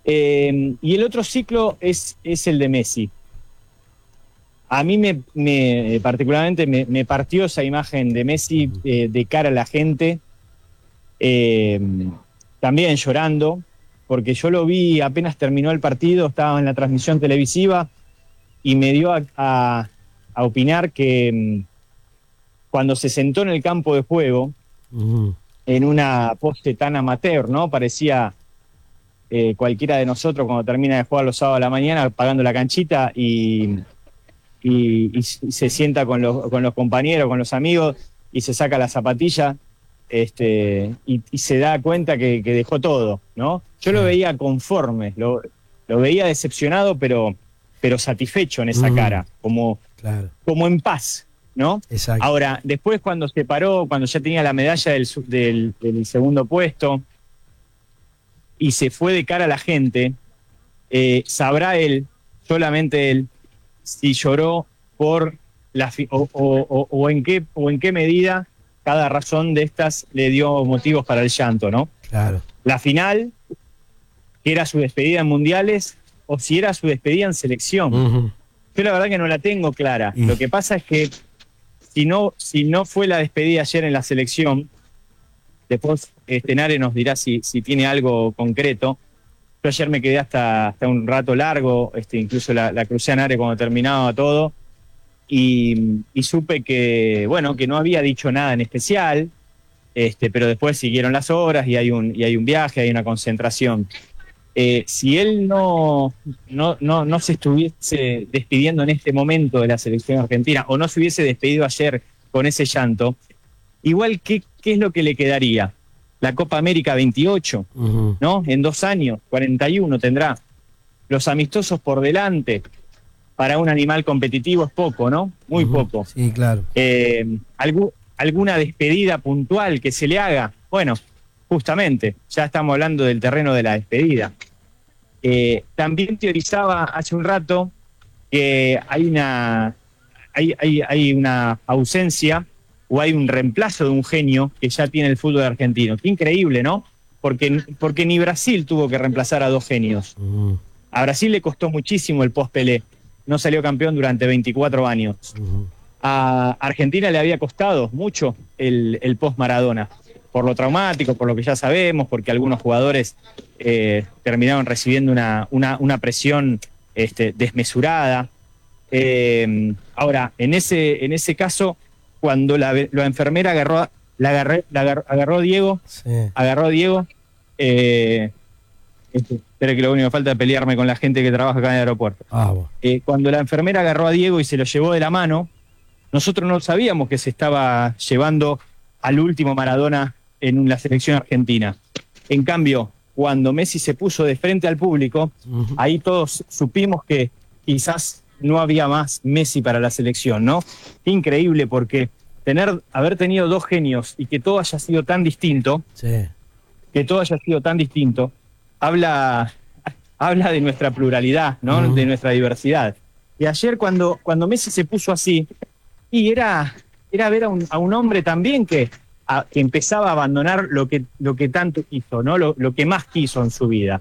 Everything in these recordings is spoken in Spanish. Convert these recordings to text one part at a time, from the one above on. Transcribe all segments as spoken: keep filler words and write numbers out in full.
Eh, y el otro ciclo es, es el de Messi. A mí me, me particularmente me, me partió esa imagen de Messi eh, de cara a la gente, eh, también llorando, porque yo lo vi apenas terminó el partido, estaba en la transmisión televisiva y me dio a, a, a opinar que mm, cuando se sentó en el campo de juego, Uh-huh. en una poste tan amateur, ¿no? Parecía eh, cualquiera de nosotros cuando termina de jugar los sábados a la mañana pagando la canchita y, y, y se sienta con los, con los compañeros, con los amigos y se saca la zapatilla este, y, y se da cuenta que, que dejó todo, ¿no? Yo lo veía conforme, lo, lo veía decepcionado, pero, pero satisfecho en esa Uh-huh. cara, como, Claro. como en paz, ¿no? Exacto. Ahora, después cuando se paró, cuando ya tenía la medalla del, su- del, del segundo puesto y se fue de cara a la gente, eh, sabrá él, solamente él, si lloró por la fi- o, o- o- o en qué, o en qué medida cada razón de estas le dio motivos para el llanto, ¿no? Claro. La final, que era su despedida en mundiales, o si era su despedida en selección. Uh-huh. Yo la verdad que no la tengo clara. Y- Lo que pasa es que si no, si no fue la despedida ayer en la selección, después este, Nare nos dirá si, si tiene algo concreto. Yo ayer me quedé hasta, hasta un rato largo, este, incluso la, la crucé a Nare cuando terminaba todo, y, y supe que, bueno, que no había dicho nada en especial, este, pero después siguieron las horas y hay un, y hay un viaje, hay una concentración. Eh, si él no, no, no, no se estuviese despidiendo en este momento de la selección argentina o no se hubiese despedido ayer con ese llanto, igual, ¿qué, qué es lo que le quedaría? La Copa América veintiocho, Uh-huh. ¿no? En dos años, cuarenta y uno tendrá. Los amistosos por delante. Para un animal competitivo es poco, ¿no? Muy Uh-huh. poco. Sí, claro. Eh, algu- ¿Alguna despedida puntual que se le haga? Bueno, justamente, ya estamos hablando del terreno de la despedida. Eh, también teorizaba hace un rato que hay una, hay, hay, hay una ausencia o hay un reemplazo de un genio que ya tiene el fútbol argentino. Qué increíble, ¿no? Porque, porque ni Brasil tuvo que reemplazar a dos genios. Uh-huh. A Brasil le costó muchísimo el post-Pelé. No salió campeón durante veinticuatro años. Uh-huh. A Argentina le había costado mucho el, el post-Maradona, por lo traumático, por lo que ya sabemos, porque algunos jugadores eh, terminaron recibiendo una, una, una presión este, desmesurada. Eh, ahora, en ese, en ese caso, cuando la, la enfermera agarró, la agarré, la agarró, agarró a Diego, Sí. agarró a Diego, eh, este, espera que lo único que falta es pelearme con la gente que trabaja acá en el aeropuerto. Ah, bueno. Eh, cuando la enfermera agarró a Diego y se lo llevó de la mano, nosotros no sabíamos que se estaba llevando al último Maradona en la selección argentina. En cambio, cuando Messi se puso de frente al público, Uh-huh. ahí todos supimos que quizás no había más Messi para la selección, ¿no? Increíble, porque tener, haber tenido dos genios y que todo haya sido tan distinto, Sí. que todo haya sido tan distinto, habla, habla de nuestra pluralidad, ¿no? Uh-huh. De nuestra diversidad. Y ayer cuando, cuando Messi se puso así, y era, era ver a un, a un hombre también que, a, que empezaba a abandonar lo que, lo que tanto quiso, ¿no? Lo, lo que más quiso en su vida.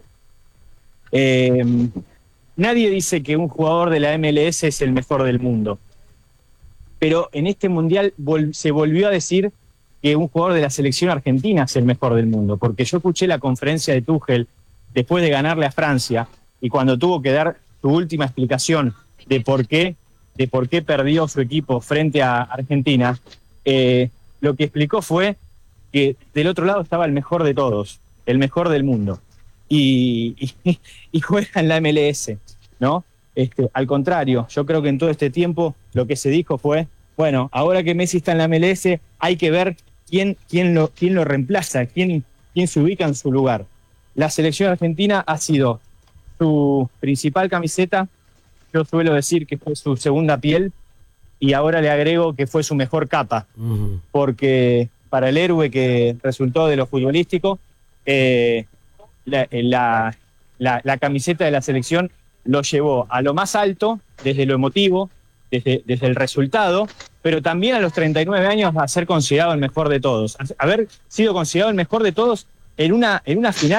Eh, nadie dice que un jugador de la M L S es el mejor del mundo, pero en este mundial vol- se volvió a decir que un jugador de la selección argentina es el mejor del mundo, porque yo escuché la conferencia de Tuchel después de ganarle a Francia y cuando tuvo que dar su última explicación de por qué, de por qué perdió su equipo frente a Argentina, eh, lo que explicó fue que del otro lado estaba el mejor de todos, el mejor del mundo, y, y, y juega en la M L S, ¿no? Este, al contrario, yo creo que en todo este tiempo lo que se dijo fue, bueno, ahora que Messi está en la M L S, hay que ver quién, quién, lo, quién lo reemplaza, quién, quién se ubica en su lugar. La selección argentina ha sido su principal camiseta, yo suelo decir que fue su segunda piel, y ahora le agrego que fue su mejor capa, Uh-huh. porque para el héroe que resultó de lo futbolístico, eh, la, la, la, la camiseta de la selección lo llevó a lo más alto, desde lo emotivo, desde, desde el resultado, pero también a los treinta y nueve años a ser considerado el mejor de todos. A haber sido considerado el mejor de todos en una, en una final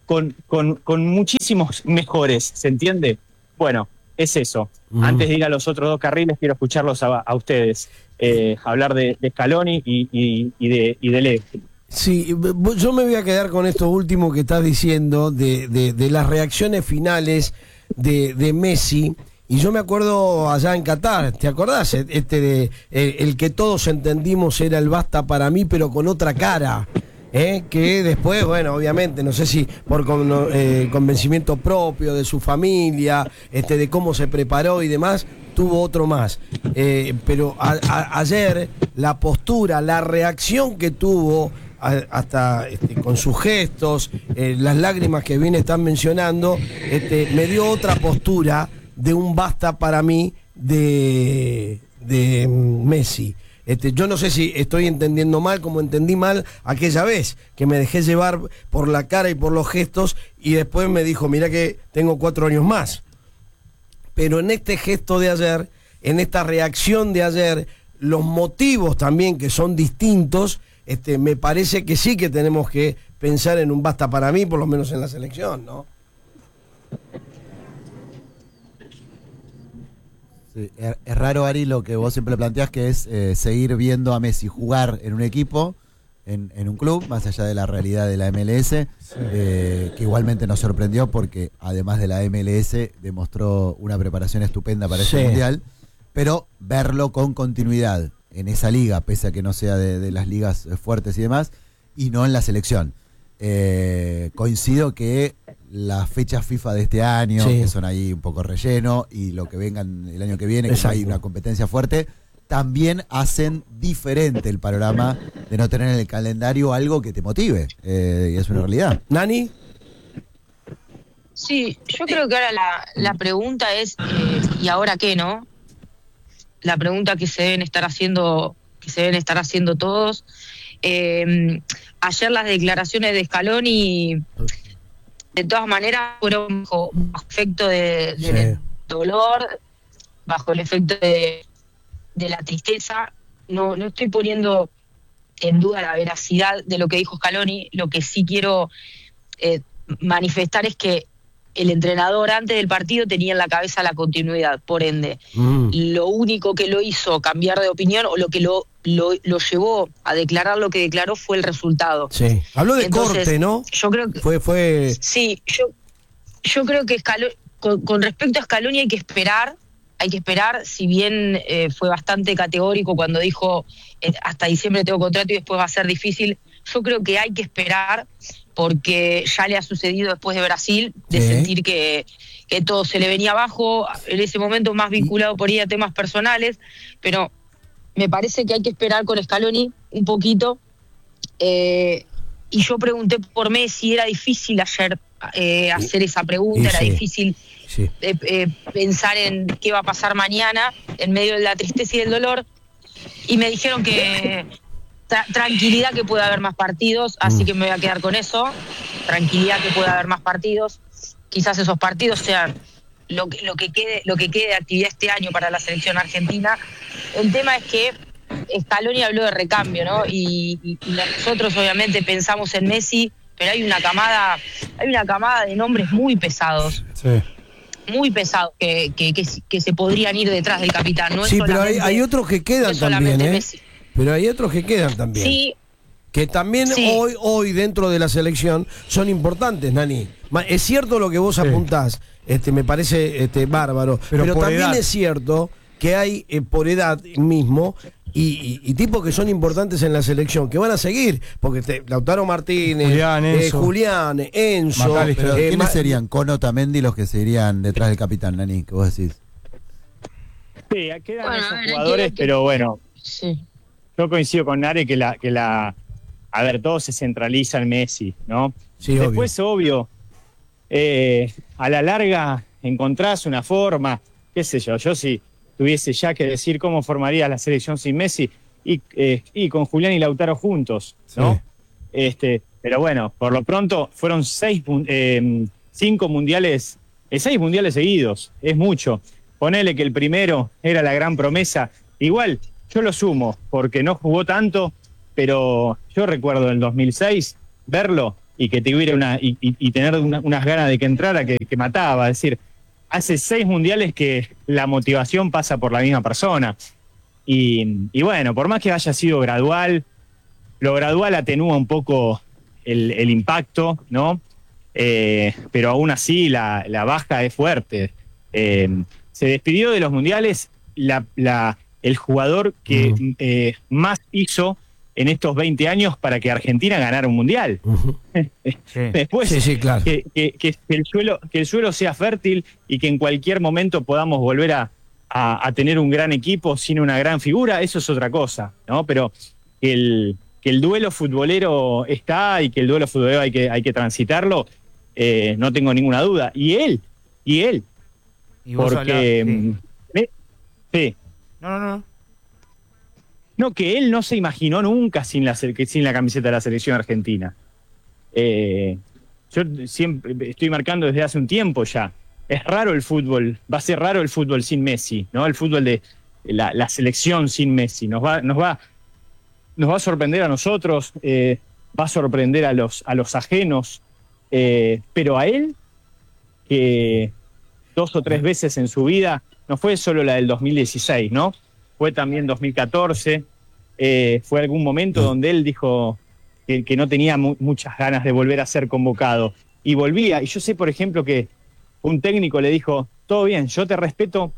con, con, con muchísimos mejores, ¿se entiende? Bueno, es eso. Mm. Antes de ir a los otros dos carriles, quiero escucharlos a, a ustedes, eh, hablar de, de Scaloni y, y, y de, y de Leo. Sí, yo me voy a quedar con esto último que estás diciendo, de, de, de las reacciones finales de, de Messi. Y yo me acuerdo allá en Qatar, ¿te acordás? Este de el, el que todos entendimos era el basta para mí, pero con otra cara. ¿Eh? Que después, bueno, obviamente, no sé si por con, eh, convencimiento propio de su familia, este, de cómo se preparó y demás, tuvo otro más. Eh, pero a, a, ayer la postura, la reacción que tuvo, a, hasta este, con sus gestos, eh, las lágrimas que bien están mencionando, este, me dio otra postura de un basta para mí de, de Messi. Este, yo no sé si estoy entendiendo mal, como entendí mal aquella vez, que me dejé llevar por la cara y por los gestos, y después me dijo, mira que tengo cuatro años más. Pero en este gesto de ayer, en esta reacción de ayer, los motivos también que son distintos, este, me parece que sí que tenemos que pensar en un basta para mí, por lo menos en la selección, ¿no? Sí, es raro, Ari, lo que vos siempre planteás, que es eh, seguir viendo a Messi jugar en un equipo, en, en un club, más allá de la realidad de la M L S, sí. eh, que igualmente nos sorprendió porque además de la M L S demostró una preparación estupenda para sí. este mundial, pero verlo con continuidad en esa liga, pese a que no sea de, de las ligas fuertes y demás, y no en la selección. Eh, coincido que las fechas FIFA de este año, sí. que son ahí un poco relleno, y lo que vengan el año que viene, Exacto. que hay una competencia fuerte, también hacen diferente el panorama de no tener en el calendario algo que te motive, eh, y es una realidad. ¿Nani? Sí, yo creo que ahora la, la pregunta es, eh, ¿y ahora qué, no? La pregunta que se deben estar haciendo, que se deben estar haciendo todos. Eh, ayer las declaraciones de Scaloni, de todas maneras, fueron bajo, bajo efecto de, de sí. dolor, bajo el efecto de, de la tristeza. No, no estoy poniendo en duda la veracidad de lo que dijo Scaloni. Lo que sí quiero eh, manifestar es que el entrenador antes del partido tenía en la cabeza la continuidad, por ende. Mm. Lo único que lo hizo cambiar de opinión, o lo que lo, lo, lo llevó a declarar lo que declaró, fue el resultado. Sí. Habló de Entonces, corte, ¿no? Yo creo que... Fue, fue... Sí, yo, yo creo que Scaloni, con, con respecto a Scaloni hay que esperar, hay que esperar, si bien eh, fue bastante categórico cuando dijo eh, hasta diciembre tengo contrato y después va a ser difícil. Yo creo que hay que esperar, porque ya le ha sucedido después de Brasil, de ¿Sí? sentir que, que todo se le venía abajo, en ese momento más vinculado por ahí a temas personales, pero me parece que hay que esperar con Scaloni un poquito. Eh, y yo pregunté por Messi, era difícil ayer eh, hacer esa pregunta, era sí. difícil sí. Eh, eh, pensar en qué va a pasar mañana, en medio de la tristeza y del dolor, y me dijeron que... Tra- tranquilidad que puede haber más partidos, así que me voy a quedar con eso. Tranquilidad que puede haber más partidos. Quizás esos partidos sean lo que, lo que quede, lo que quede de actividad este año para la selección argentina. El tema es que Scaloni habló de recambio, ¿no? Y, y, y nosotros obviamente pensamos en Messi, pero hay una camada, hay una camada de nombres muy pesados. Sí. Muy pesados que, que, que, que se podrían ir detrás del capitán. No sí, es pero hay, hay otros que quedan no también, ¿eh? Messi. Pero hay otros que quedan también. Sí. Que también sí. hoy hoy dentro de la selección son importantes, Nani. Es cierto lo que vos sí. apuntás, este, me parece este, bárbaro. Pero, pero también edad. Es cierto que hay eh, por edad mismo y, y, y tipos que son importantes en la selección, que van a seguir. Porque te, Lautaro Martínez, Julián, Enzo, eh, Julián, Enzo pero eh, ¿quiénes serían? Con Otamendi los que serían detrás del capitán, Nani? ¿Qué vos decís? Sí, quedan bueno, esos jugadores, que... pero bueno. Sí. Yo coincido con Nare que la, que la, a ver, todo se centraliza en Messi, ¿no? Sí, Después, obvio, obvio eh, a la larga encontrás una forma, qué sé yo, yo si tuviese ya que decir cómo formaría la selección sin Messi, y, eh, y con Julián y Lautaro juntos, ¿no? Sí. Este, pero bueno, por lo pronto fueron seis, eh, cinco mundiales, eh, seis mundiales seguidos, es mucho. Ponele que el primero era la gran promesa, igual... Yo lo sumo, porque no jugó tanto, pero yo recuerdo en el dos mil seis verlo y que tuviera una, y, y, y tener una, unas ganas de que entrara que, que mataba. Es decir, hace seis mundiales que la motivación pasa por la misma persona. Y, y bueno, por más que haya sido gradual, lo gradual atenúa un poco el, el impacto, ¿no? Eh, pero aún así la, la baja es fuerte. Eh, se despidió de los mundiales la, la, el jugador que uh-huh. eh, más hizo en estos veinte años para que Argentina ganara un mundial. Uh-huh. Sí. Después, sí, sí, claro. que, que, que, el suelo, que el suelo sea fértil y que en cualquier momento podamos volver a, a, a tener un gran equipo sin una gran figura, eso es otra cosa, ¿no? Pero el, que el duelo futbolero está y que el duelo futbolero hay que, hay que transitarlo, eh, no tengo ninguna duda. Y él, y él, ¿Y vos porque... hablás, sí. Eh, sí. No, no, no. No, que él no se imaginó nunca sin la, sin la camiseta de la selección argentina. Eh, yo siempre estoy marcando desde hace un tiempo ya. Es raro el fútbol, va a ser raro el fútbol sin Messi, ¿no? El fútbol de la, la selección sin Messi. Nos va, nos va, nos va a sorprender a nosotros, eh, va a sorprender a los, a los ajenos, eh, pero a él, que dos o tres veces en su vida, no fue solo la del dos mil dieciséis, ¿no? Fue también dos mil catorce, eh, fue algún momento donde él dijo que, que no tenía mu- muchas ganas de volver a ser convocado. Y volvía, y yo sé, por ejemplo, que un técnico le dijo, todo bien, yo te respeto,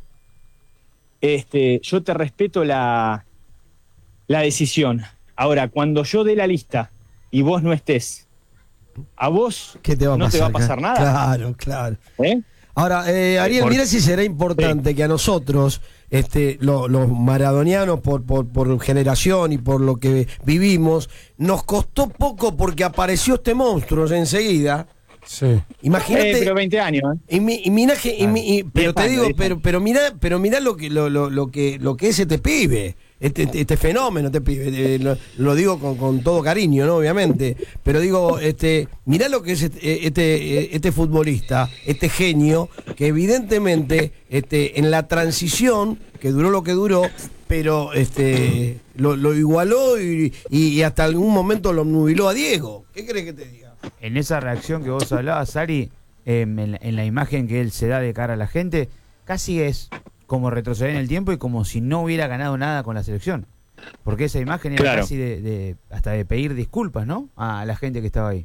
este, yo te respeto la, la decisión. Ahora, cuando yo dé la lista y vos no estés, ¿a vos ¿Qué te va a no pasar, te va a pasar nada? Claro, claro. ¿Eh? Ahora, eh, Ariel, Por- mira si será importante sí. que a nosotros, este, lo- los maradonianos, por, por, por generación y por lo que vivimos, nos costó poco porque apareció este monstruo enseguida. Sí. Imagínate. Eh, pero veinte años, ¿eh? Y, mi- y mira que, y mi- y- pero diez te años, digo, diez pero, años. pero mira, pero mira lo que, lo, lo, lo que, lo que es este pibe, este, este, este fenómeno, este pibe, eh, lo, lo digo con, con todo cariño, ¿no? Obviamente, pero digo, este, mira lo que es este, este, este futbolista, este genio, que evidentemente, este, en la transición, que duró lo que duró, pero este, lo, lo igualó y, y hasta algún momento lo nubiló a Diego. ¿Qué crees que te diga? En esa reacción que vos hablabas, Ari, eh, en, la, en la imagen que él se da de cara a la gente, casi es como retroceder en el tiempo y como si no hubiera ganado nada con la selección. Porque esa imagen era Claro. casi de, de hasta de pedir disculpas, ¿no? A la gente que estaba ahí.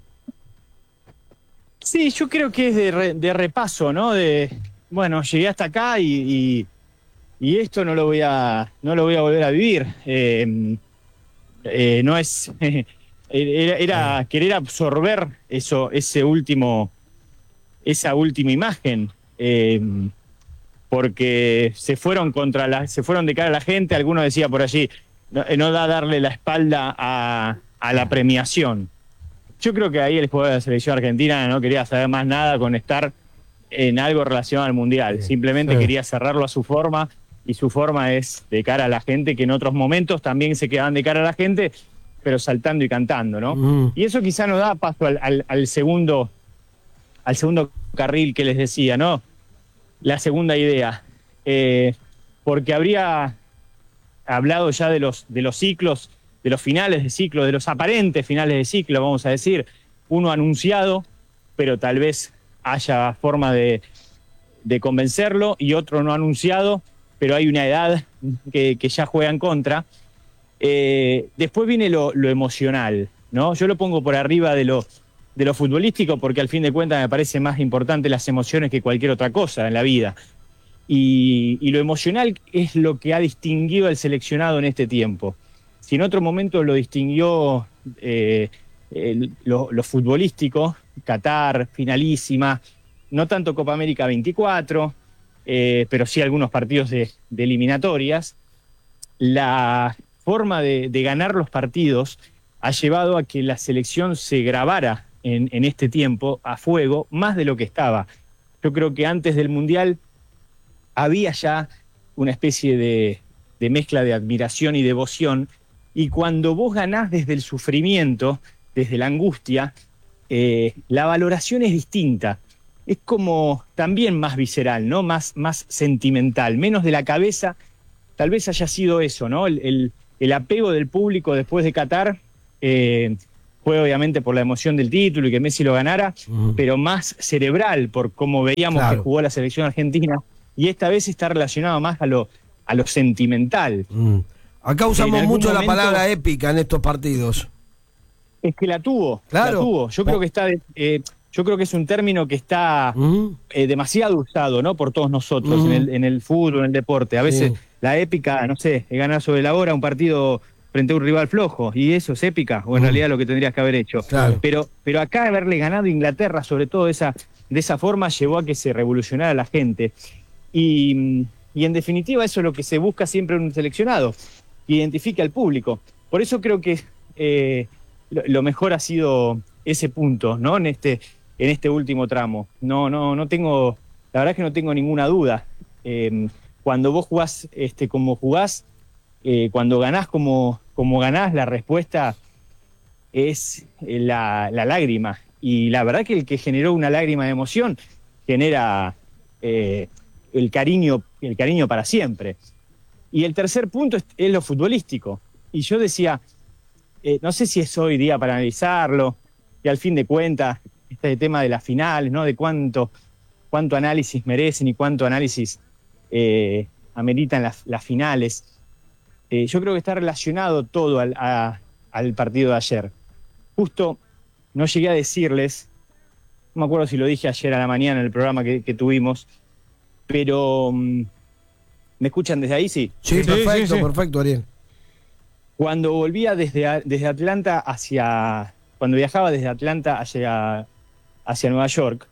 Sí, yo creo que es de, re- de repaso, ¿no? De, bueno, llegué hasta acá y, y, y esto no lo voy a, no lo voy a volver a vivir. Eh, eh, no es, era, era querer absorber eso, ese último, esa última imagen, eh, porque se fueron contra la, se fueron de cara a la gente. Alguno decía por allí, no, no da darle la espalda a, a la premiación. Yo creo que ahí el jugador de la selección argentina no quería saber más nada con estar en algo relacionado al Mundial. Sí, Simplemente sí. quería cerrarlo a su forma, y su forma es de cara a la gente, que en otros momentos también se quedaban de cara a la gente, pero saltando y cantando, ¿no? Mm. Y eso quizá no da paso al, al, al segundo al segundo carril que les decía, ¿no? La segunda idea. Eh, porque habría hablado ya de los, de los ciclos, de los finales de ciclo, de los aparentes finales de ciclo, vamos a decir, uno anunciado, pero tal vez haya forma de, de convencerlo, y otro no anunciado, pero hay una edad que, que ya juega en contra. Eh, después viene lo, lo emocional, ¿no? Yo lo pongo por arriba de lo, de lo futbolístico, porque al fin de cuentas me parece más importante las emociones que cualquier otra cosa en la vida. Y, y lo emocional es lo que ha distinguido al seleccionado en este tiempo. Si en otro momento lo distinguió eh, el- lo, lo futbolístico, Qatar, finalísima, no tanto Copa América veinticuatro, eh, pero sí algunos partidos de, de eliminatorias, la forma de, de ganar los partidos ha llevado a que la selección se grabara en, en este tiempo a fuego más de lo que estaba. Yo creo que antes del Mundial había ya una especie de, de mezcla de admiración y devoción, y cuando vos ganás desde el sufrimiento, desde la angustia, eh, la valoración es distinta. Es como también más visceral, ¿no? Más, más sentimental, menos de la cabeza. Tal vez haya sido eso, ¿no? El, el, el apego del público después de Qatar, eh, fue obviamente por la emoción del título y que Messi lo ganara, Ujú. pero más cerebral por cómo veíamos Claro. que jugó la selección argentina, y esta vez está relacionado más a lo, a lo sentimental. Mm. Acá usamos En algún mucho la momento- palabra épica en estos partidos. Es que la tuvo, Claro. la tuvo. Yo creo que está, eh, yo creo que es un término que está Mm. eh, demasiado usado, ¿no? Por todos nosotros Ujú. en, el, en el fútbol, en el deporte. A veces Sí. la épica, no sé, es ganar sobre la hora un partido frente a un rival flojo, y eso es épica, o en Mm. realidad lo que tendrías que haber hecho. Claro. Pero, pero acá haberle ganado a Inglaterra, sobre todo esa, de esa forma, llevó a que se revolucionara la gente. Y, y en definitiva eso es lo que se busca siempre en un seleccionado, que identifique al público. Por eso creo que eh, lo, lo mejor ha sido ese punto, ¿no? En este, en este último tramo. No, no, no tengo, la verdad es que no tengo ninguna duda. Eh, cuando vos jugás este, como jugás, eh, cuando ganás como, como ganás, la respuesta es eh, la, la lágrima. Y la verdad que el que generó una lágrima de emoción genera eh, el cariño, el cariño para siempre. Y el tercer punto es, es lo futbolístico. Y yo decía, eh, no sé si es hoy día para analizarlo, y al fin de cuentas, este tema de las finales, ¿no? De cuánto, cuánto análisis merecen y cuánto análisis eh, ameritan las, las finales. Eh, yo creo que está relacionado todo al, a- al partido de ayer. Justo no llegué a decirles, no me acuerdo si lo dije ayer a la mañana en el programa que, que tuvimos, pero mm, ¿me escuchan desde ahí? Sí. Sí, Sí, perfecto, sí, sí. perfecto, Ariel. Cuando volvía desde, a- desde Atlanta hacia, cuando viajaba desde Atlanta hacia, hacia Nueva York,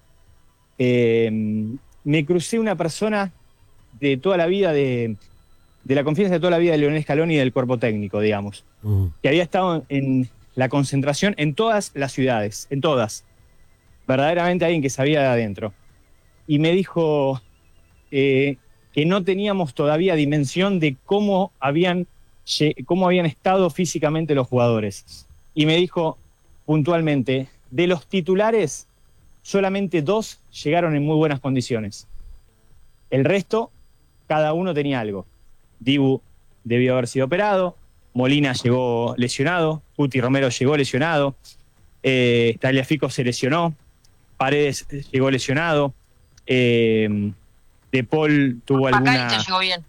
eh, me crucé una persona de toda la vida, de, de la confianza de toda la vida de Lionel Scaloni y del cuerpo técnico, digamos, Mm. que había estado en la concentración en todas las ciudades, en todas. Verdaderamente alguien que sabía de adentro. Y me dijo eh, que no teníamos todavía dimensión de cómo habían, lle- cómo habían estado físicamente los jugadores. Y me dijo puntualmente, de los titulares, solamente dos llegaron en muy buenas condiciones. El resto, cada uno tenía algo. Dibu debió haber sido operado, Molina llegó lesionado, Cuti Romero llegó lesionado, eh, Tagliafico se lesionó, Paredes llegó lesionado, eh, De Paul tuvo alguna... McAllister llegó bien.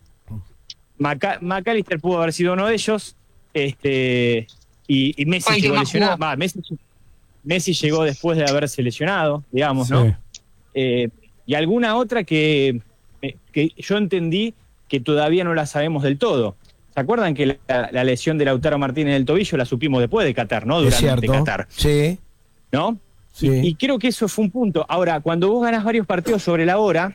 Maca- McAllister pudo haber sido uno de ellos, este, y, y Messi Fue el que llegó más lesionado. jugó. Va, Messi, Messi llegó después de haberse lesionado, digamos, ¿no? Sí. Eh, y alguna otra que, eh, que yo entendí que todavía no la sabemos del todo. ¿Se acuerdan que la, la lesión de Lautaro Martínez del tobillo la supimos después de Qatar, ¿no? Es Durante cierto. Qatar, Sí, ¿no? sí. Y, y creo que eso fue un punto. Ahora, cuando vos ganás varios partidos sobre la hora,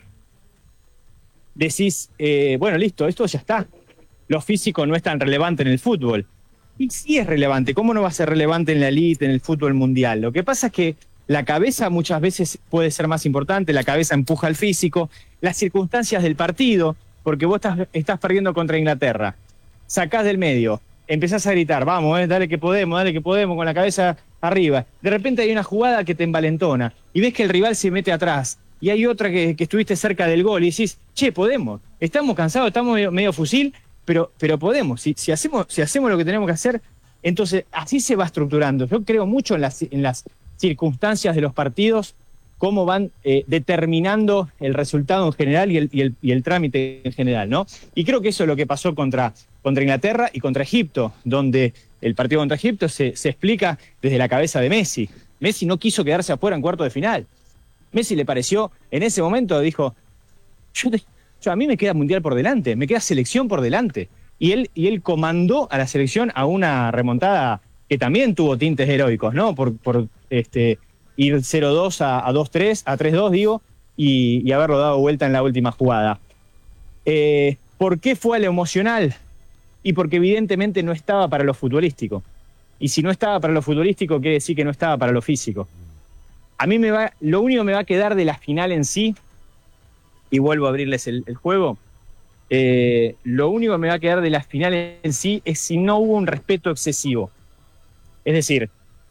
decís, eh, bueno, listo, esto ya está. Lo físico no es tan relevante en el fútbol. Y sí es relevante. ¿Cómo no va a ser relevante en la elite, en el fútbol mundial? Lo que pasa es que la cabeza muchas veces puede ser más importante, la cabeza empuja al físico, las circunstancias del partido, porque vos estás, estás perdiendo contra Inglaterra, sacás del medio, empezás a gritar, vamos, eh, dale que podemos, dale que podemos, con la cabeza arriba. De repente hay una jugada que te envalentona y ves que el rival se mete atrás y hay otra que, que estuviste cerca del gol y decís, che, podemos, estamos cansados, estamos medio, medio fusil, pero, pero podemos. Si, si, hacemos, si hacemos lo que tenemos que hacer, entonces así se va estructurando. Yo creo mucho en las, en las circunstancias de los partidos, cómo van eh, determinando el resultado en general y el, y, el, y el trámite en general, ¿no? Y creo que eso es lo que pasó contra, contra Inglaterra y contra Egipto, donde el partido contra Egipto se, se explica desde la cabeza de Messi. Messi no quiso quedarse afuera en cuarto de final. Messi le pareció, en ese momento dijo, yo, te- yo a mí me queda mundial por delante, me queda selección por delante. Y él, y él comandó a la selección a una remontada que también tuvo tintes heroicos, ¿no? Por, por este, ir cero dos a, a dos tres, a tres dos, digo, y, y haberlo dado vuelta en la última jugada. Eh, ¿Por qué fue a lo emocional? Y porque evidentemente no estaba para lo futbolístico. Y si no estaba para lo futbolístico, quiere decir que no estaba para lo físico. A mí me va, lo único que me va a quedar de la final en sí, y vuelvo a abrirles el, el juego, eh, lo único que me va a quedar de la final en sí es si no hubo un respeto excesivo. Es decir,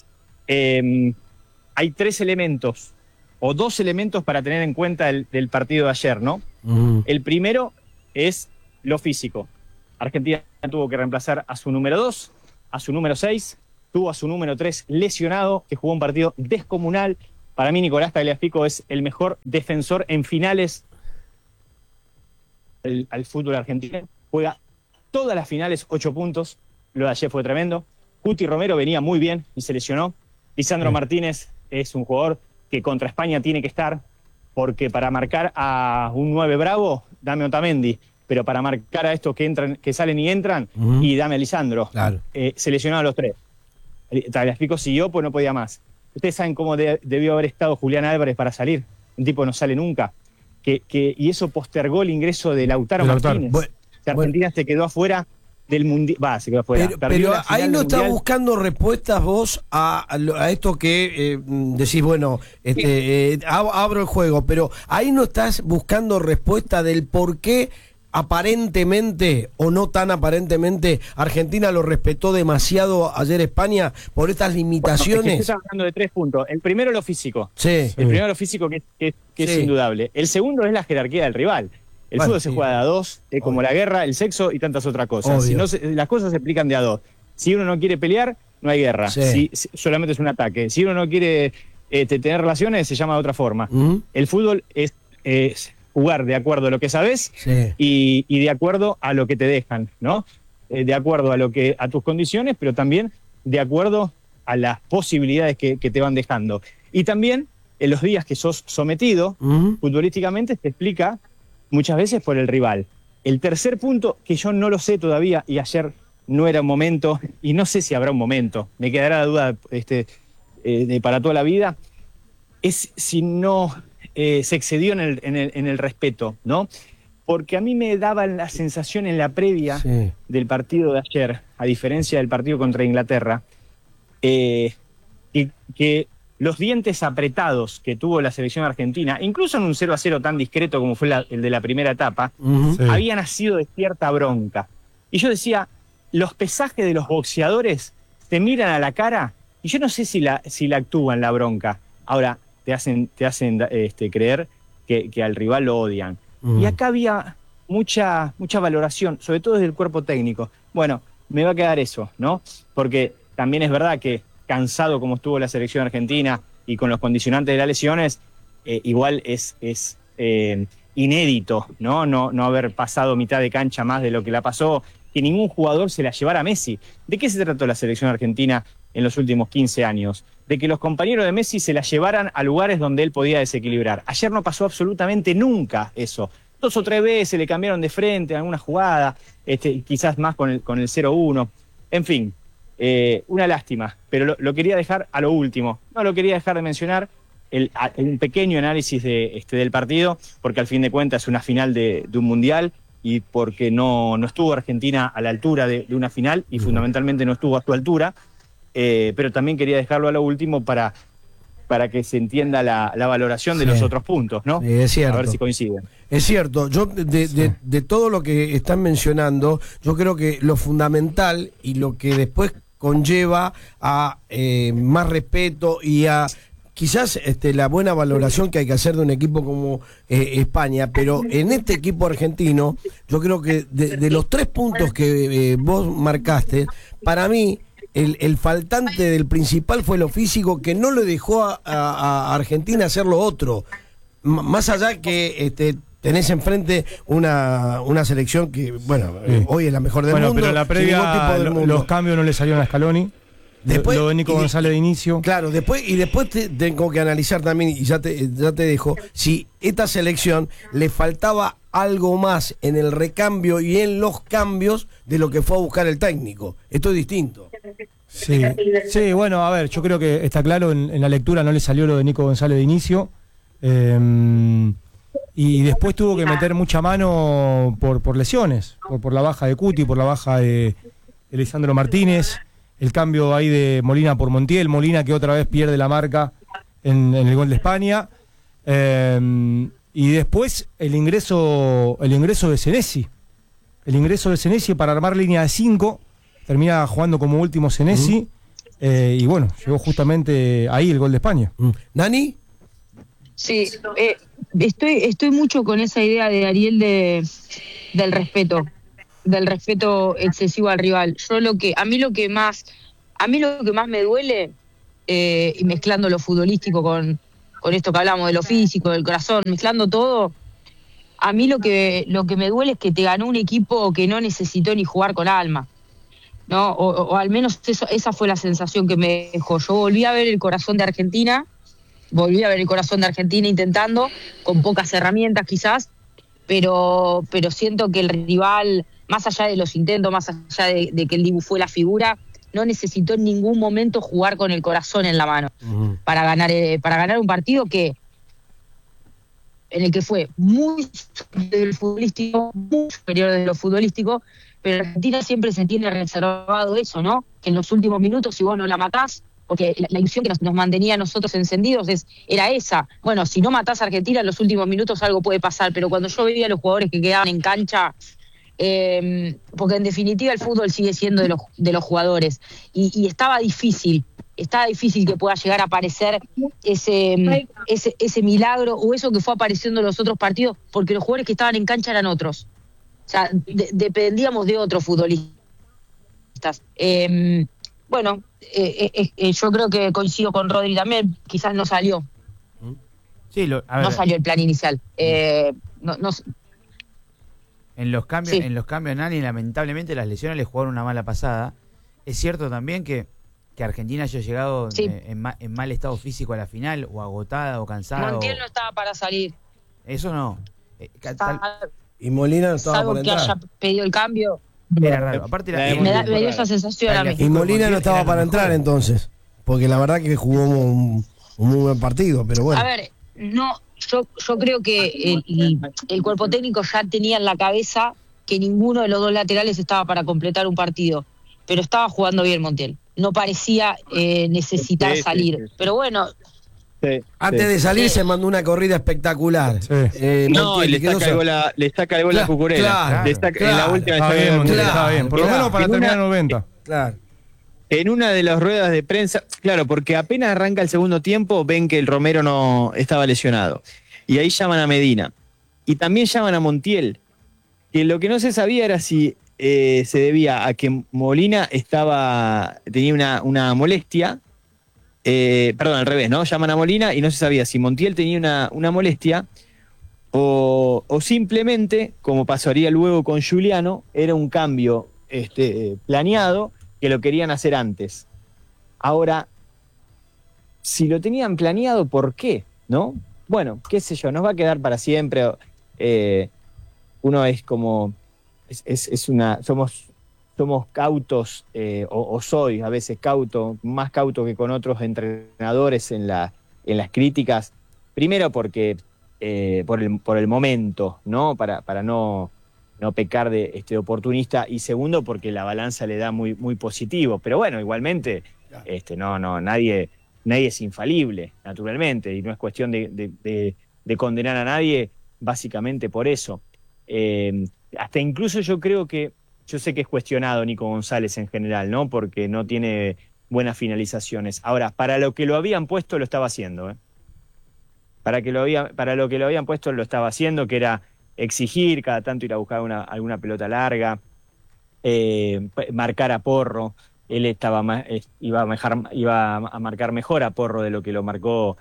eh, hay tres elementos, o dos elementos para tener en cuenta del, del partido de ayer, ¿no? Ujú. El primero es lo físico. Argentina tuvo que reemplazar a su número dos, a su número seis tuvo a su número tres lesionado, que jugó un partido descomunal. Para mí Nicolás Tagliafico es el mejor defensor en finales al, al fútbol argentino. Juega todas las finales, ocho puntos. Lo de ayer fue tremendo. Cuti Romero venía muy bien y se lesionó. Lisandro sí. Martínez es un jugador que contra España tiene que estar, porque para marcar a un nueve bravo, dame Otamendi, pero para marcar a estos que entran, que salen y entran, uh-huh. y dame a Lisandro. Claro. Eh, se lesionaron a los tres. Tagliafico siguió, pues no podía más. Ustedes saben cómo de, debió haber estado Julián Álvarez para salir. Un tipo no sale nunca. Que, que, y eso postergó el ingreso de Lautaro, de Lautaro. Martínez. Bueno, o sea, Argentina bueno. se quedó afuera del mundial. Va, se quedó afuera. Pero, pero ahí no estás buscando respuestas vos a, a esto que eh, decís, bueno, este, eh, abro el juego, pero ahí no estás buscando respuesta del por qué aparentemente o no tan aparentemente Argentina lo respetó demasiado ayer España por estas limitaciones. Bueno, es que estás hablando de tres puntos. El primero, lo físico. Sí. El primero, lo físico, que, que, que sí. es indudable. El segundo es la jerarquía del rival. El bueno, fútbol sí. se juega de a dos, eh, como la guerra, el sexo y tantas otras cosas. Si no se, las cosas se explican de a dos. Si uno no quiere pelear, no hay guerra. Sí. Si, si, solamente es un ataque. Si uno no quiere eh, tener relaciones, se llama de otra forma. Uh-huh. El fútbol es... es jugar de acuerdo a lo que sabes sí. y, y de acuerdo a lo que te dejan, ¿no? Eh, de acuerdo a lo que a tus condiciones, pero también de acuerdo a las posibilidades que, que te van dejando. Y también en los días que sos sometido, uh-huh. futbolísticamente se explica muchas veces por el rival. El tercer punto, que yo no lo sé todavía, y ayer no era un momento, y no sé si habrá un momento, me quedará la duda este, eh, de, para toda la vida, es si no... Eh, se excedió en el, en, el, en el respeto, ¿no? Porque a mí me daba la sensación en la previa sí. del partido de ayer, a diferencia del partido contra Inglaterra, eh, que, que los dientes apretados que tuvo la selección argentina, incluso en un cero a cero tan discreto como fue la, el de la primera etapa, uh-huh. sí. había nacido de cierta bronca. Y yo decía, los pesajes de los boxeadores te miran a la cara y yo no sé si la, si la actúan la bronca. Ahora, te hacen, te hacen este, creer que, que al rival lo odian. Mm. Y acá había mucha, mucha valoración, sobre todo desde el cuerpo técnico. Bueno, me va a quedar eso, ¿no? Porque también es verdad que cansado como estuvo la selección argentina y con los condicionantes de las lesiones, eh, igual es, es eh, inédito, ¿no? ¿no? No haber pasado mitad de cancha más de lo que la pasó, que ningún jugador se la llevara a Messi. ¿De qué se trató la selección argentina en los últimos quince años? De que los compañeros de Messi se la llevaran a lugares donde él podía desequilibrar. Ayer no pasó absolutamente nunca eso. Dos o tres veces le cambiaron de frente en alguna jugada, este, quizás más con el, con el cero uno. En fin, eh, una lástima, pero lo, lo quería dejar a lo último. No lo quería dejar de mencionar, el, un pequeño análisis de, este, del partido, porque al fin de cuentas es una final de, de un mundial y porque no, no estuvo Argentina a la altura de, de una final y fundamentalmente no estuvo a su altura. Eh, pero también quería dejarlo a lo último para, para que se entienda la, la valoración de sí. los otros puntos, ¿no? Sí, es cierto. A ver si coinciden. Es cierto. Yo de, sí. de, de todo lo que están mencionando, yo creo que lo fundamental y lo que después conlleva a eh, más respeto y a quizás este, la buena valoración que hay que hacer de un equipo como eh, España, pero en este equipo argentino, yo creo que de, de los tres puntos que eh, vos marcaste, para mí El, el faltante del principal fue lo físico, que no le dejó a, a, a Argentina hacer lo otro. M- más allá que este, tenés enfrente una, una selección que, bueno, sí. eh, hoy es la mejor del bueno, mundo. Pero en la previa del lo, mundo. los cambios no le salieron a Scaloni. Después, lo de Nico González de inicio. Claro, después y después te, tengo que analizar también, y ya te, ya te dejo, si esta selección le faltaba algo más en el recambio y en los cambios de lo que fue a buscar el técnico. Esto es distinto. Sí, sí, bueno, a ver, yo creo que está claro, en, en la lectura no le salió lo de Nico González de inicio. Eh, y después tuvo que meter mucha mano por, por lesiones, por, por la baja de Cuti, por la baja de, de Lisandro Martínez. El cambio ahí de Molina por Montiel, Molina que otra vez pierde la marca en, en el gol de España, eh, y después el ingreso el ingreso de Senesi, el ingreso de Senesi para armar línea de cinco, termina jugando como último Senesi, uh-huh. eh, y bueno, llegó justamente ahí el gol de España. Uh-huh. ¿Nani? Sí, eh, estoy estoy mucho con esa idea de Ariel de del respeto. del respeto excesivo al rival. Yo lo que, a mí lo que más A mí lo que más me duele, eh, y mezclando lo futbolístico con, con esto que hablamos de lo físico, del corazón, mezclando todo, a mí lo que, lo que me duele es que te ganó un equipo que no necesitó ni jugar con alma, ¿no? O, o, o al menos eso, esa fue la sensación que me dejó. Yo volví a ver el corazón de Argentina, volví a ver el corazón de Argentina intentando, con pocas herramientas quizás, pero, pero siento que el rival, más allá de los intentos, más allá de, de que el Dibu fue la figura, no necesitó en ningún momento jugar con el corazón en la mano uh-huh. para ganar eh, para ganar un partido que en el que fue muy del futbolístico, muy superior de lo futbolístico, pero Argentina siempre se tiene reservado eso, ¿no? Que en los últimos minutos, si vos no la matás, porque la, la ilusión que nos, nos mantenía a nosotros encendidos es, era esa. Bueno, si no matás a Argentina en los últimos minutos algo puede pasar, pero cuando yo veía a los jugadores que quedaban en cancha, eh, porque en definitiva el fútbol sigue siendo de los, de los jugadores, y, y estaba difícil, estaba difícil que pueda llegar a aparecer ese, ese, ese milagro o eso que fue apareciendo en los otros partidos, porque los jugadores que estaban en cancha eran otros. O sea, de, dependíamos de otros futbolistas. Eh, bueno, eh, eh, eh, yo creo que coincido con Rodri también, quizás no salió. Sí, lo, a ver, no salió el plan inicial. Eh, no, no, en los cambios, sí. en los cambios, Nani, lamentablemente las lesiones le jugaron una mala pasada. Es cierto también que, que Argentina haya llegado sí. en, en, ma, en mal estado físico a la final, o agotada, o cansada. Montiel o... no estaba para salir. Eso no. Eh, Está... tal... Y Molina no estaba Salvo para que entrar. haya pedido el cambio. Era raro. Aparte la, me, da, me dio esa sensación a mí. Y Molina no estaba para entrar entonces, porque la verdad que jugó un, un muy buen partido, pero bueno. A ver, no, yo, yo creo que el, el cuerpo técnico ya tenía en la cabeza que ninguno de los dos laterales estaba para completar un partido, pero estaba jugando bien Montiel. No parecía eh, necesitar sí, salir, sí, sí. pero bueno. Sí, Antes sí. de salir Sí. se mandó una corrida espectacular. Sí. Eh, No, Montiel, le quedó está solo. cargó la, le está cargó la Claro, cucurela. claro, Le está- en claro. la última Está ya bien, había- Montiel, Claro, está bien. Por lo claro. menos para En terminar una- noventa. Claro. En una de las ruedas de prensa, claro, porque apenas arranca el segundo tiempo, ven que el Romero no estaba lesionado. Y ahí llaman a Medina. Y también llaman a Montiel. Que lo que no se sabía era si eh, se debía a que Molina estaba tenía una, una molestia. Eh, perdón, al revés, ¿no? Llaman a Molina y no se sabía si Montiel tenía una, una molestia o, o simplemente, como pasaría luego con Giuliano, era un cambio este, planeado que lo querían hacer antes. Ahora, si lo tenían planeado, ¿por qué? ¿No? Bueno, qué sé yo, nos va a quedar para siempre. Eh, uno es como, es, es, es una, somos, somos cautos, eh, o, o soy a veces cauto, más cauto que con otros entrenadores en, la, en las críticas. Primero porque, eh, por, el, por el momento, ¿no? Para, para no... no pecar de este oportunista, y segundo porque la balanza le da muy muy positivo, pero bueno, igualmente este no no nadie nadie es infalible, naturalmente, y no es cuestión de, de, de, de condenar a nadie básicamente por eso. Eh, hasta incluso yo creo que, yo sé que es cuestionado Nico González en general, ¿no? Porque no tiene buenas finalizaciones. Ahora, para lo que lo habían puesto lo estaba haciendo, ¿eh? Para que lo había, para lo que lo habían puesto lo estaba haciendo, que era exigir, cada tanto ir a buscar una, alguna pelota larga, eh, marcar a Porro. Él estaba más, iba, a mejar, iba a marcar mejor a Porro de lo que lo marcó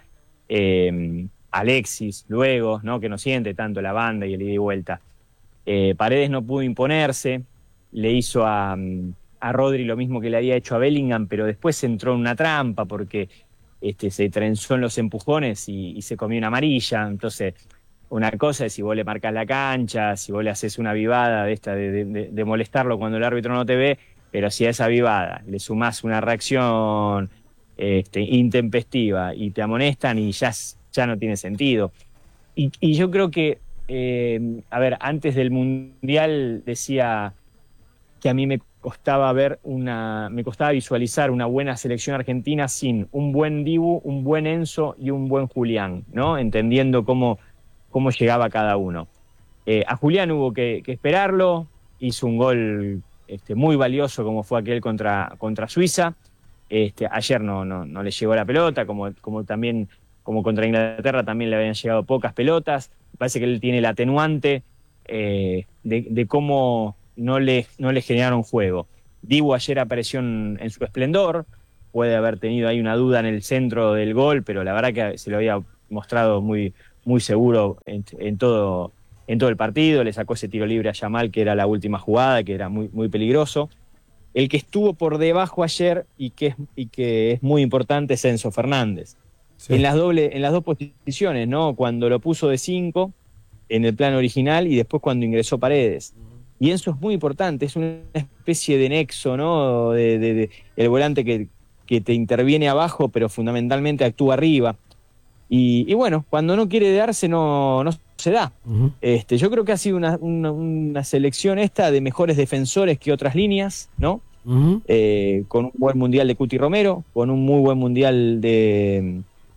eh, Alexis luego, ¿no? Que no siente tanto la banda y el ida y vuelta. Eh, Paredes no pudo imponerse, le hizo a, a Rodri lo mismo que le había hecho a Bellingham, pero después entró en una trampa porque este, se trenzó en los empujones y, y se comió una amarilla. Entonces, una cosa es si vos le marcás la cancha, si vos le haces una vivada de esta de, de, de molestarlo cuando el árbitro no te ve, pero si a esa vivada le sumás una reacción este, intempestiva y te amonestan y ya, ya no tiene sentido. Y, y yo creo que, eh, a ver, antes del Mundial decía que a mí me costaba ver una, me costaba visualizar una buena selección argentina sin un buen Dibu, un buen Enzo y un buen Julián, ¿no? Entendiendo cómo cómo llegaba cada uno. Eh, a Julián hubo que, que esperarlo, hizo un gol este, muy valioso como fue aquel contra, contra Suiza. Este, ayer no, no, no le llegó la pelota, como, como también como contra Inglaterra también le habían llegado pocas pelotas. Parece que él tiene el atenuante eh, de, de cómo no le, no le generaron juego. Dibu ayer apareció en, en su esplendor, puede haber tenido ahí una duda en el centro del gol, pero la verdad que se lo había mostrado muy, muy seguro en, en, todo, en todo el partido. Le sacó ese tiro libre a Yamal, que era la última jugada, que era muy, muy peligroso. El que estuvo por debajo ayer y que es, y que es muy importante es Enzo Fernández. Sí. En, las doble, en las dos posiciones, ¿no? Cuando lo puso de cinco en el plan original y después cuando ingresó Paredes. Y Enzo es muy importante, es una especie de nexo, ¿no? De, de, de el volante que, que te interviene abajo, pero fundamentalmente actúa arriba. Y, y bueno, cuando no quiere darse, no, no se da. Uh-huh. Este, yo creo que ha sido una, una, una selección esta de mejores defensores que otras líneas, ¿no? Uh-huh. Eh, con un buen mundial de Cuti Romero, con un muy buen mundial de...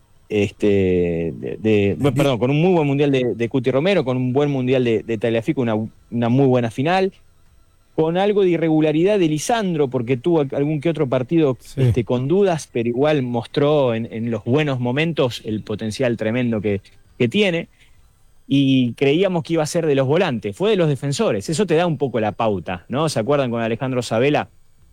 Este, de, de, bueno, perdón, con un muy buen mundial de, de Cuti Romero, con un buen mundial de, de Tagliafico, una, una muy buena final, con algo de irregularidad de Lisandro, porque tuvo algún que otro partido sí. este, con dudas, pero igual mostró en, en los buenos momentos el potencial tremendo que, que tiene, y creíamos que iba a ser de los volantes, fue de los defensores. Eso te da un poco la pauta, ¿no? ¿Se acuerdan con Alejandro Sabela?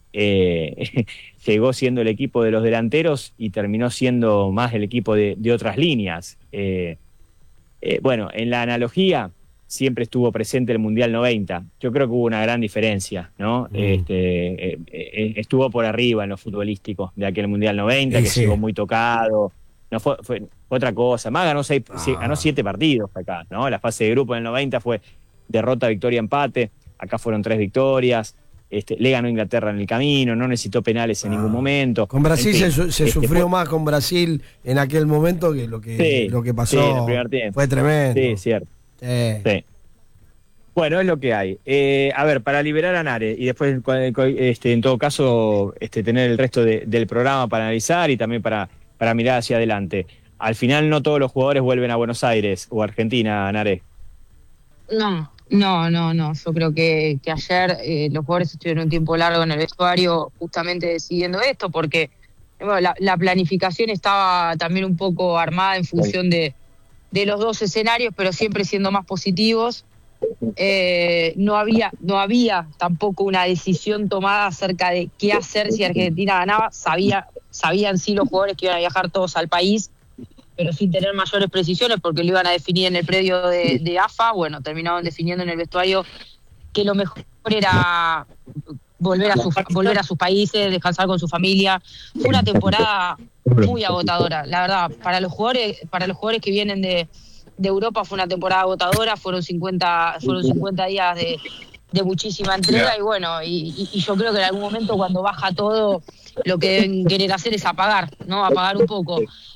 Eh, llegó siendo el equipo de los delanteros y terminó siendo más el equipo de, de otras líneas. Eh, eh, bueno, en la analogía siempre estuvo presente el Mundial noventa. Yo creo que hubo una gran diferencia, ¿no? Mm. Este, eh, eh, estuvo por arriba en lo futbolístico de aquel Mundial noventa, sí, que sí. llegó muy tocado. No fue, fue, fue otra cosa. Más ganó, seis, ah. ganó siete partidos acá, ¿no? La fase de grupo en el noventa fue derrota, victoria, empate. Acá fueron tres victorias. Este, le ganó Inglaterra en el camino, no necesitó penales en ah. ningún momento. Con Brasil en fin, se, se este, sufrió fue... más con Brasil en aquel momento que lo que, sí, lo que pasó. Sí, en el primer tiempo. Fue tremendo. Sí, cierto. Sí. Sí. Bueno, es lo que hay. Eh, a ver, para liberar a Nare y después, este, en todo caso, este, tener el resto de, del programa para analizar y también para, para mirar hacia adelante. Al final no todos los jugadores vuelven a Buenos Aires o Argentina, Nare. No. No, no, no. Yo creo que, que ayer eh, los jugadores estuvieron un tiempo largo en el vestuario justamente decidiendo esto, porque bueno, la, la planificación estaba también un poco armada en función de, de los dos escenarios, pero siempre siendo más positivos. Eh, no había, no había tampoco una decisión tomada acerca de qué hacer si Argentina ganaba. Sabía, sabían sí los jugadores que iban a viajar todos al país, pero sin tener mayores precisiones porque lo iban a definir en el predio de, de A F A. Bueno, terminaron definiendo en el vestuario que lo mejor era volver a, sus, volver a sus países, descansar con su familia. Fue una temporada muy agotadora, la verdad. Para los jugadores, para los jugadores que vienen de, de Europa fue una temporada agotadora, fueron cincuenta, fueron cincuenta días de, de muchísima entrega, y bueno, y, y yo creo que en algún momento cuando baja todo, lo que deben querer hacer es apagar, ¿no? Apagar un poco.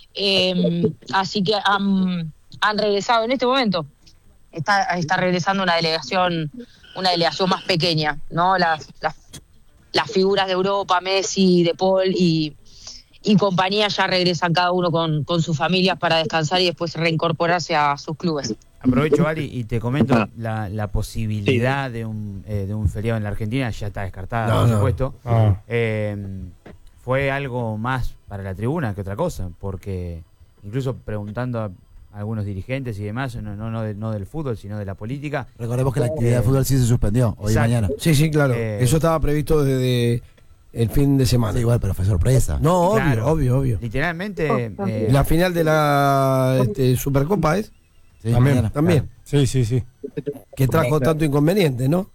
Eh, así que han, han regresado en este momento. Está, está regresando una delegación, una delegación más pequeña, ¿no? Las, las, las figuras de Europa, Messi, De Paul y, y compañía ya regresan cada uno con, con sus familias para descansar y después reincorporarse a sus clubes. Aprovecho, Ali, y te comento la, la posibilidad de un, eh, de un feriado en la Argentina ya está descartada, no, por supuesto. No. Ah. Eh, fue algo más para la tribuna que otra cosa, porque incluso preguntando a algunos dirigentes y demás, no, no, no, de, no del fútbol, sino de la política. Recordemos que la actividad eh, de fútbol sí se suspendió hoy exacto. y mañana. Sí, sí, claro. Eh, Eso estaba previsto desde el fin de semana. Sí, igual, pero fue sorpresa. No, obvio, claro. obvio, obvio. Literalmente. Eh, la final de la este, Supercopa es. Sí, también. Mañana, también. Claro. Sí, sí, sí. Que trajo tanto inconveniente, ¿no?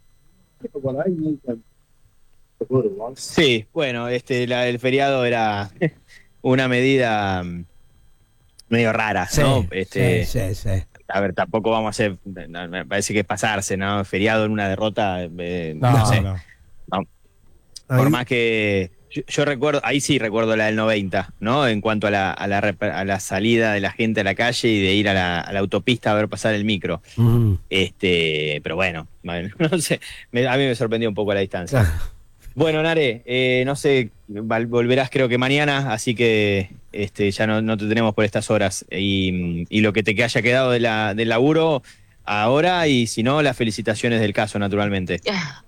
Sí, bueno, este, la, el feriado era una medida medio rara, sí, ¿no? Este, sí, sí, sí. A ver, tampoco vamos a hacer, me parece que es pasarse, ¿no? Feriado en una derrota, eh, no, no sé. No. No. Por más que yo, yo recuerdo, ahí sí recuerdo la del noventa, ¿no? En cuanto a la, a la, a la salida de la gente a la calle y de ir a la, a la autopista a ver pasar el micro. Uh-huh. Este, pero bueno, no sé, me, a mí me sorprendió un poco la distancia. Claro. Bueno, Nare, eh, no sé, volverás creo que mañana, así que este, ya no, no te tenemos por estas horas. Y, y lo que te haya quedado de la, del laburo ahora, y si no, las felicitaciones del caso, naturalmente.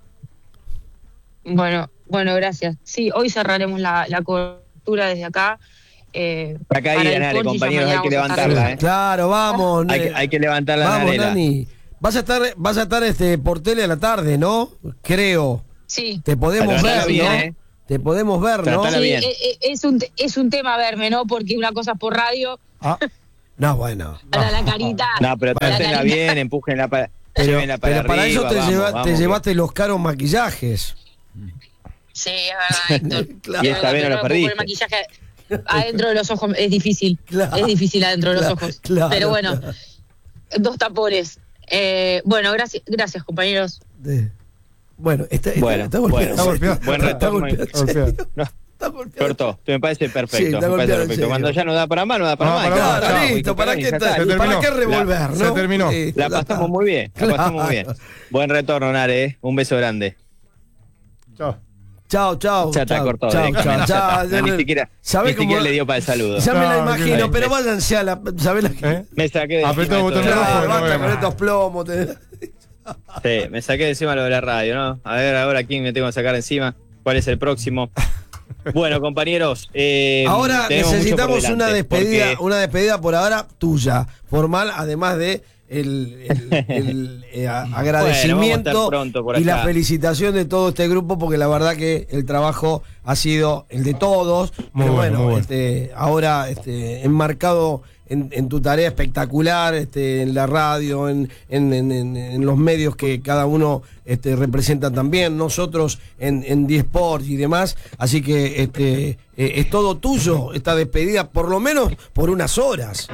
Bueno, bueno, gracias. Sí, hoy cerraremos la, la cobertura desde acá. Eh, Para acá, para Nare, compañeros, hay que levantarla. ¿eh? Claro, vamos. Hay que, hay que levantarla, vamos, Narela. Nani. Vas a estar, vas a estar este, por tele a la tarde, ¿no? Creo. Sí. Te podemos Tratala ver, bien, ¿no? ¿eh? Te podemos ver, ¿no? Tratala Sí, bien. eh, eh, es, un, es un tema verme, ¿no? Porque una cosa es por radio, Ah, No, bueno. para la carita. No, pero para la trátenla carita. bien, empújenla para, Pero, llévenla para pero para arriba, eso te, vamos, lleva- te vamos, que- llevaste los caros maquillajes. Sí, es verdad, Héctor. Claro. Y esta vez no lo Pero con el perdiste. maquillaje adentro de los ojos es difícil. Claro. Es difícil adentro de los Claro, ojos. claro, Pero bueno, claro. dos tapones. Eh, bueno, gracias, gracias, compañeros. De- Bueno, está, está, Bueno, está golpeado. bueno, en serio. buen Está- está retorno. golpeado en Golpeado. serio. No, Está golpeado. cortó, me parece Sí, perfecto, está me parece golpeado en perfecto. serio. Cuando ya no da para más, no da para No, más. para Claro, más, Claro, chao, listo, ¿para y qué, ya tal? Se terminó. ¿Para qué revolver, La- no? se terminó. Sí, La pasamos muy bien, la pasamos muy bien. Claro. Buen retorno, Nare, ¿eh? Un beso grande. chao. Chao, chao. Ya está chao, cortado chao, directamente, chao, ya está. chao. Ni siquiera, ¿Sabe ni cómo- siquiera le dio para el saludo. Ya me la No, imagino, no, pero no. váyanse a la. ¿Sabés la que? ¿Eh? Me saqué de Apretó encima el botón esto de la rojo, Claro, no radio. basta vemos. con estos plomos. te- Sí, me saqué de encima lo de la radio, ¿no? A ver ahora quién me tengo que sacar encima. ¿Cuál es el próximo? Bueno, compañeros. eh, Ahora tenemos mucho por necesitamos una delante, despedida, porque- una despedida por ahora tuya, formal, además de el, el- el, eh, a- agradecimiento estar pronto por y la acá. felicitación de todo este grupo, porque la verdad que el trabajo ha sido el de todos. Muy Pero bueno, bueno, muy bueno. este, ahora este, enmarcado en, en tu tarea espectacular, este, en la radio, en, en, en- en- en los medios que cada uno este, representa también, nosotros en, en D-Sports y demás. Así que este, eh, es todo tuyo esta despedida, por lo menos por unas horas.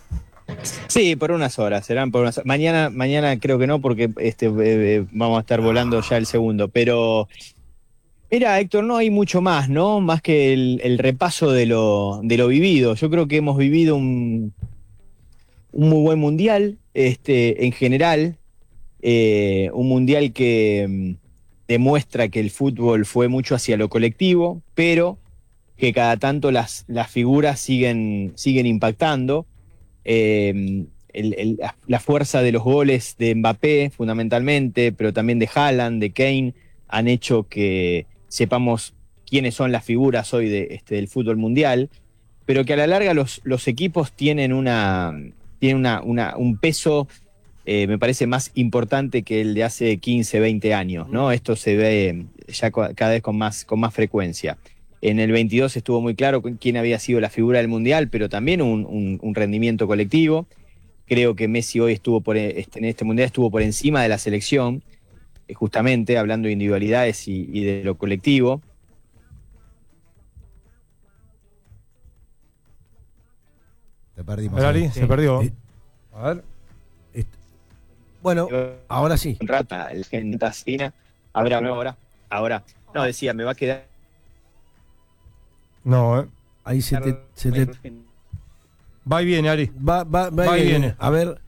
Sí, por unas horas, serán por unas horas. Mañana, mañana creo que no, porque este eh, eh, vamos a estar volando ya el segundo. Pero, mira, Héctor, no hay mucho más, ¿no? Más que el, el repaso de lo, de lo vivido. Yo creo que hemos vivido un, un muy buen mundial, este, en general. Eh, un mundial que mm, demuestra que el fútbol fue mucho hacia lo colectivo, pero que cada tanto las, las figuras siguen, siguen impactando. Eh, el- el- la- la fuerza de los goles de Mbappé, fundamentalmente, pero también de Haaland, de Kane, han hecho que sepamos quiénes son las figuras hoy de, este, del fútbol mundial, pero que a la larga los, los equipos tienen, una, tienen una, una- un peso, eh, me parece, más importante que el de hace quince, veinte años, ¿no? Esto se ve ya co- cada vez con más, con más frecuencia. En el veintidós estuvo muy claro quién había sido la figura del Mundial, pero también un, un- un rendimiento colectivo. Creo que Messi hoy estuvo por, este, en este Mundial estuvo por encima de la selección, eh, justamente hablando de individualidades y, y de lo colectivo. Te perdimos. A ver, Ari, ahí. se perdió. Eh, A ver. Bueno, ahora sí. Rata, el gente Asina. A ver, ahora, ahora. No, decía, me va a quedar. No, eh. Ahí se te, se te Va y viene, Ari. va, va, va Va y y viene. viene. A ver,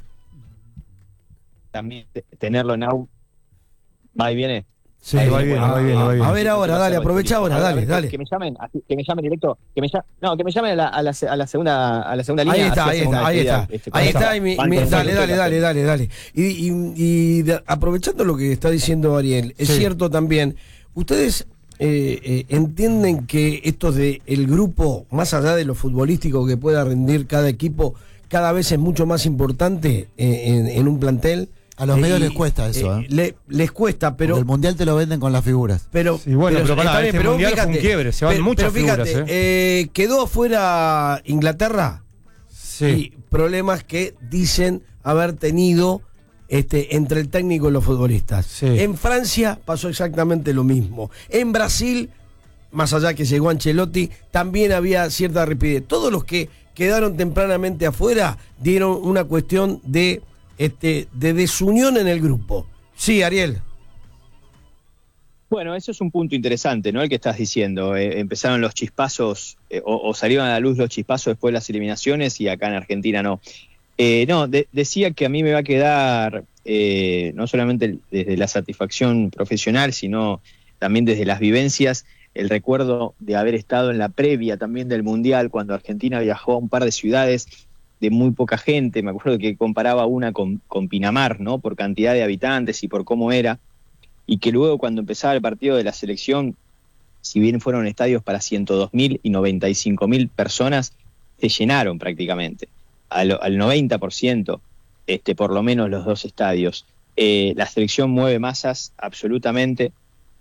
También tenerlo en au. Va y viene. Sí, Ahí va y viene, viene, va y viene, va y a viene. ver ahora, dale, aprovecha ahora, dale, que- dale. Que me llamen, así, que me llamen directo, que me llamen, no, que me llamen a la, a la, a la segunda, a la segunda Ahí línea. está, así ahí hacemos está, una ahí actividad, está. este, Ahí con está, esa- y mi- van mi- con dale, eso, dale, que dale, hacen. dale, dale. Y, y- y de- aprovechando lo que está diciendo Ariel, es Sí. cierto también, ustedes eh, eh, entienden que esto de el grupo, más allá de lo futbolístico que pueda rendir cada equipo, cada vez es mucho más importante eh, en, en un plantel. A los medios Y, les cuesta eso, ¿eh? le- les cuesta, pero Porque el mundial te lo venden con las figuras. Pero, Sí, bueno, pero pará, está bien, este pero mundial fue un quiebre, se van pero- muchas pero fíjate, figuras, eh, quedó afuera Inglaterra Sí. y problemas que dicen haber tenido este, entre el técnico y los futbolistas. Sí. En Francia pasó exactamente lo mismo. En Brasil, más allá que llegó Ancelotti, también había cierta rapidez. Todos los que quedaron tempranamente afuera dieron una cuestión de, este, de desunión en el grupo. Sí, Ariel. Bueno, eso es un punto interesante, ¿no? El que estás diciendo. Eh, empezaron los chispazos, eh, o, o salieron a la luz los chispazos después de las eliminaciones y acá en Argentina no. Eh, no, de- decía que a mí me va a quedar eh, no solamente desde la satisfacción profesional, sino también desde las vivencias, el recuerdo de haber estado en la previa también del Mundial, cuando Argentina viajó a un par de ciudades de muy poca gente. Me acuerdo que comparaba una con, con Pinamar, ¿no? Por cantidad de habitantes y por cómo era. Y que luego cuando empezaba el partido de la selección, si bien fueron estadios para ciento dos mil y noventa y cinco mil personas, se llenaron prácticamente, al, al noventa por ciento, este, por lo menos los dos estadios. Eh, la selección mueve masas absolutamente,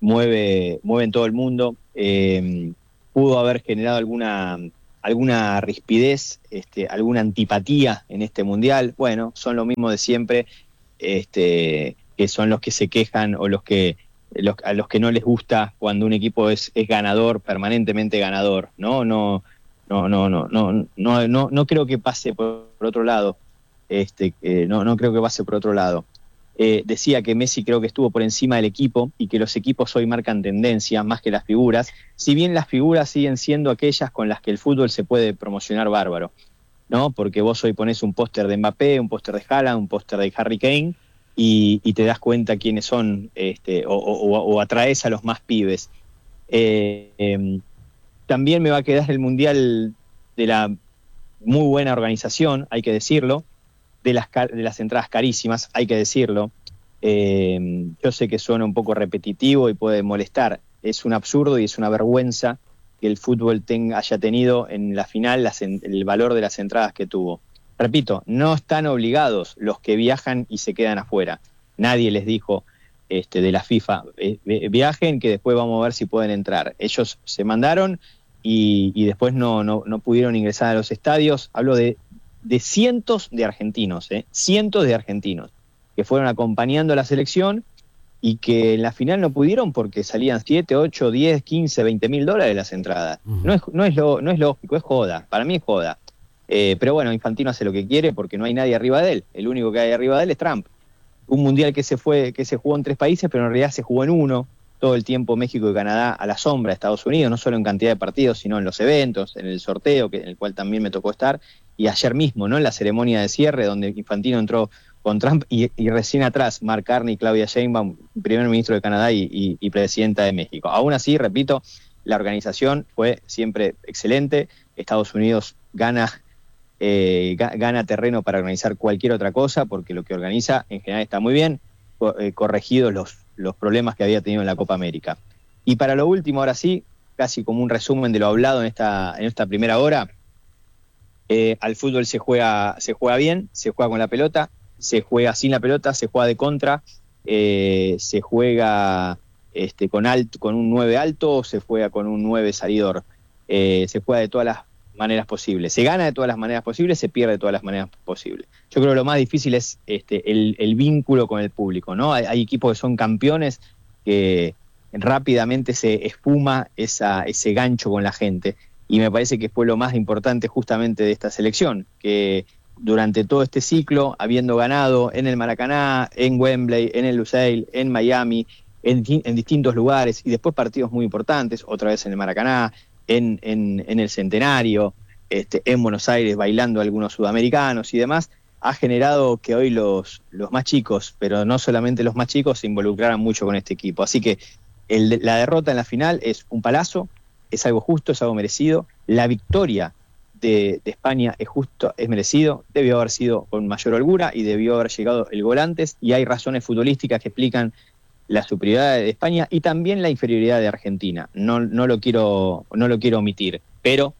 mueve, mueve en todo el mundo. Eh, pudo haber generado alguna, alguna rispidez, este, alguna antipatía en este mundial. Bueno, son lo mismo de siempre, este, que son los que se quejan o los que los, a los que no les gusta cuando un equipo es, es ganador, permanentemente ganador, ¿no? No, no, no, no, no, no, no, no creo que pase por, por otro lado. Este, eh, no, no creo que pase por otro lado. Eh, decía que Messi creo que estuvo por encima del equipo y que los equipos hoy marcan tendencia más que las figuras, si bien las figuras siguen siendo aquellas con las que el fútbol se puede promocionar bárbaro, ¿no? Porque vos hoy ponés un póster de Mbappé, un póster de Haaland, un póster de Harry Kane y, y te das cuenta quiénes son, este, o, o, o atraes a los más pibes. Eh, eh, también me va a quedar el Mundial de la muy buena organización, hay que decirlo, de las, de las entradas carísimas, hay que decirlo. Eh, yo sé que suena un poco repetitivo y puede molestar, es un absurdo y es una vergüenza que el fútbol tenga, haya tenido en la final las, el valor de las entradas que tuvo. Repito, no están obligados los que viajan y se quedan afuera. Nadie les dijo este, de la FIFA, eh, viajen que después vamos a ver si pueden entrar. Ellos se mandaron y, y después no, no, no pudieron ingresar a los estadios. Hablo de, de cientos de argentinos, eh, cientos de argentinos que fueron acompañando a la selección y que en la final no pudieron porque salían siete, ocho, diez, quince, veinte mil dólares las entradas. Uh-huh. No es, no es lo, no es lógico, es joda. Para mí es joda. Eh, pero bueno, Infantino hace lo que quiere porque no hay nadie arriba de él. El único que hay arriba de él es Trump. Un mundial que se fue, que se jugó en tres países, pero en realidad se jugó en uno. Todo el tiempo México y Canadá a la sombra de Estados Unidos, no solo en cantidad de partidos, sino en los eventos, en el sorteo, que, en el cual también me tocó estar, y ayer mismo, ¿no? En la ceremonia de cierre, donde Infantino entró con Trump, y, y recién atrás, Mark Carney y Claudia Sheinbaum, primer ministro de Canadá y, y, y presidenta de México. Aún así, repito, la organización fue siempre excelente. Estados Unidos gana Eh, gana terreno para organizar cualquier otra cosa, porque lo que organiza en general está muy bien, co- eh, corregidos los, los problemas que había tenido en la Copa América. Y para lo último, ahora sí, casi como un resumen de lo hablado en esta, en esta primera hora, eh, al fútbol se juega, se juega bien, se juega con la pelota, se juega sin la pelota, se juega de contra, eh, se juega este, con, alto, con un nueve alto, se juega con un nueve salidor, eh, se juega de todas las maneras posibles. Se gana de todas las maneras posibles, se pierde de todas las maneras posibles. Yo creo que lo más difícil es este, el, el vínculo con el público, ¿no? Hay, hay equipos que son campeones que rápidamente se esfuma esa, ese gancho con la gente, y me parece que fue lo más importante justamente de esta selección, que durante todo este ciclo, habiendo ganado en el Maracaná, en Wembley, en el Lusail, en Miami, en, en distintos lugares, y después partidos muy importantes, otra vez en el Maracaná, En, en, en el Centenario, este, en Buenos Aires bailando algunos sudamericanos y demás, ha generado que hoy los, los más chicos, pero no solamente los más chicos, se involucraran mucho con este equipo. Así que el, la derrota en la final es un palazo, es algo justo, es algo merecido. La victoria de, de España es justo, es merecido, debió haber sido con mayor holgura y debió haber llegado el gol antes, y hay razones futbolísticas que explican la superioridad de España y también la inferioridad de Argentina. No, no lo quiero, no lo quiero omitir, pero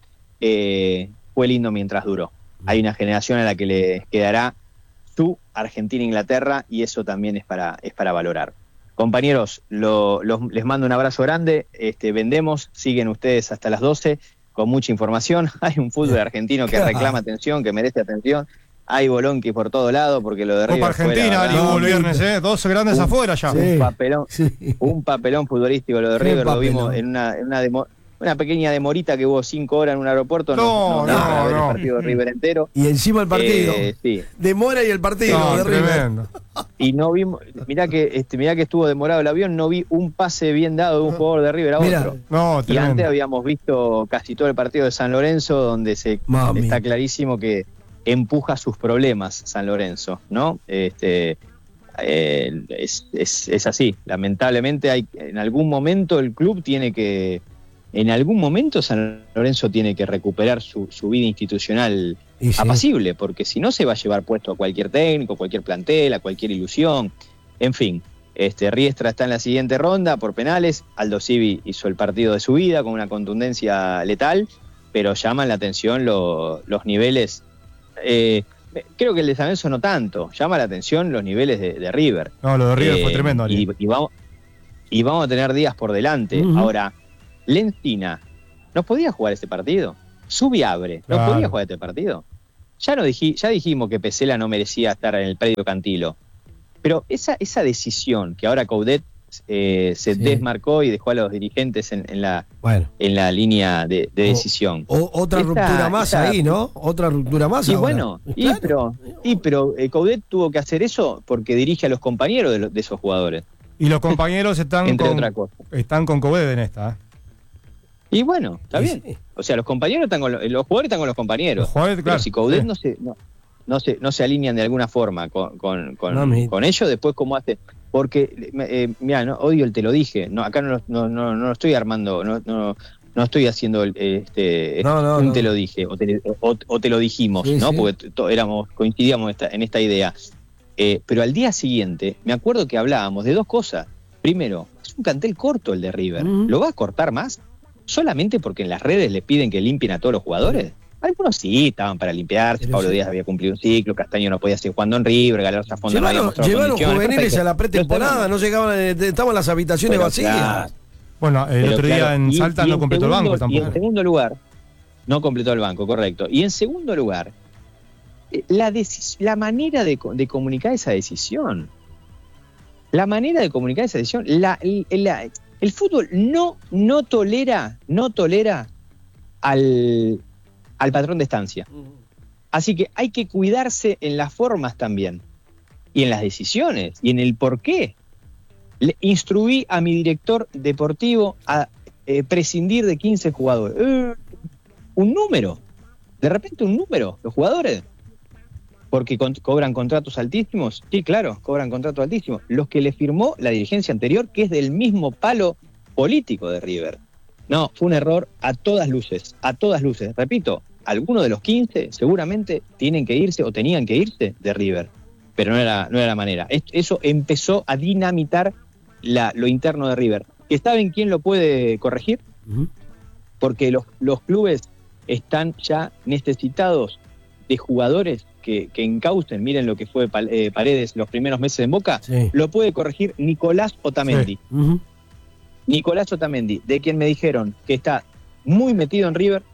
eh, fue lindo mientras duró. Hay una generación a la que le quedará su Argentina-Inglaterra, y eso también es para, es para valorar. Compañeros, lo, los, les mando un abrazo grande. Este, vendemos, siguen ustedes hasta las doce con mucha información. Hay un fútbol argentino que reclama atención, que merece atención. Hay bolonqui por todo lado, porque lo de River Copa Argentina, fue, Ari, hubo el viernes, ¿eh? doce grandes un, afuera ya. Un, Sí, papelón, sí. un papelón futbolístico lo de Qué River, lo papelón. vimos en una, en una, demo, una pequeña demorita que hubo cinco horas en un aeropuerto. No, no, no, no, para ver no. el partido de River entero. Y encima el partido. Eh, sí. Demora y el partido No, de River. tremendo. Y no vimos, mirá que, este, mirá que estuvo demorado el avión, no vi un pase bien dado de un jugador de River a Mirá. otro. No, Y tremendo. antes habíamos visto casi todo el partido de San Lorenzo, donde se Mami. está clarísimo que empuja sus problemas San Lorenzo, ¿no? Este, eh, es, es, es así. Lamentablemente hay, en algún momento el club tiene que, en algún momento San Lorenzo tiene que recuperar su, su vida institucional Y sí. apacible, porque si no se va a llevar puesto a cualquier técnico, cualquier plantel, a cualquier ilusión. En fin, este, Riestra está en la siguiente ronda por penales. Aldo Civi hizo el partido de su vida con una contundencia letal, pero llaman la atención lo, los niveles. Eh, creo que el de San Lorenzo no tanto, llama la atención los niveles de, de River. No, lo de River Eh, fue tremendo, Ari. y, y vamos, y vamos a tener días por delante. Uh-huh. Ahora, Lencina, ¿no podía jugar ese partido? Subiabre, ¿no claro. podía jugar este partido? Ya, no dij- ya dijimos que Pesela no merecía estar en el predio Cantilo. Pero esa, esa decisión que ahora Coudet eh, se sí. desmarcó y dejó a los dirigentes en, en, la, bueno. en la línea de, de decisión. O, o, otra esta, ruptura más esta, ahí, ¿no? Otra ruptura más. Y ahora. bueno, y claro. pero, y, pero eh, Coudet tuvo que hacer eso porque dirige a los compañeros de, lo, de esos jugadores. Y los compañeros están, Entre con, otra cosa. están con Coudet en esta. ¿eh? Y bueno, está sí, bien. Sí. O sea, los compañeros están con los, los jugadores están con los compañeros. Los jugadores, claro. Pero si Coudet sí. no se no, no se no se alinean de alguna forma con con, con, no, con ellos, después cómo hace, porque eh, mira, no, odio el te lo dije. No, acá no no no, no estoy armando, no no no estoy haciendo este no, no, un no. te lo dije o te, o, o te lo dijimos, sí, ¿no? Sí. Porque to, éramos coincidíamos esta, en esta idea. Eh, pero al día siguiente, me acuerdo que hablábamos de dos cosas. Primero, es un plantel corto el de River. Uh-huh. ¿Lo va a cortar más? ¿Solamente porque en las redes le piden que limpien a todos los jugadores? Algunos sí estaban para limpiarse, Pablo sí. Díaz había cumplido un ciclo, Castaño no podía seguir jugando en River, Galarza Fondo no había mostrado Llevaron juveniles a la pretemporada, no llegaban, estaban las habitaciones pero, vacías. Claro. Bueno, el pero, otro día claro, en y, Salta y no completó segundo, el banco tampoco. Y en segundo lugar, no completó el banco, correcto. Y en segundo lugar, la, decis- la manera de, de comunicar esa decisión, la manera de comunicar esa decisión, la, la, el fútbol no, no tolera, no tolera al, al patrón de estancia. Así que hay que cuidarse en las formas también, y en las decisiones, y en el por qué. Le instruí a mi director deportivo a eh, prescindir de quince jugadores. Eh, un número, de repente un número, los jugadores. Porque con, cobran contratos altísimos, sí, claro, cobran contratos altísimos. Los que le firmó la dirigencia anterior, que es del mismo palo político de River. No, fue un error a todas luces, a todas luces. Repito, algunos de los quince seguramente tienen que irse o tenían que irse de River, pero no era, no era la manera. Eso empezó a dinamitar la, lo interno de River. ¿Y saben quién lo puede corregir? Uh-huh. Porque los, los clubes están ya necesitados de jugadores que, que encaucen. Miren lo que fue eh, Paredes los primeros meses en Boca. Sí. Lo puede corregir Nicolás Otamendi. Sí. Uh-huh. Nicolás Otamendi, de quien me dijeron que está muy metido en River,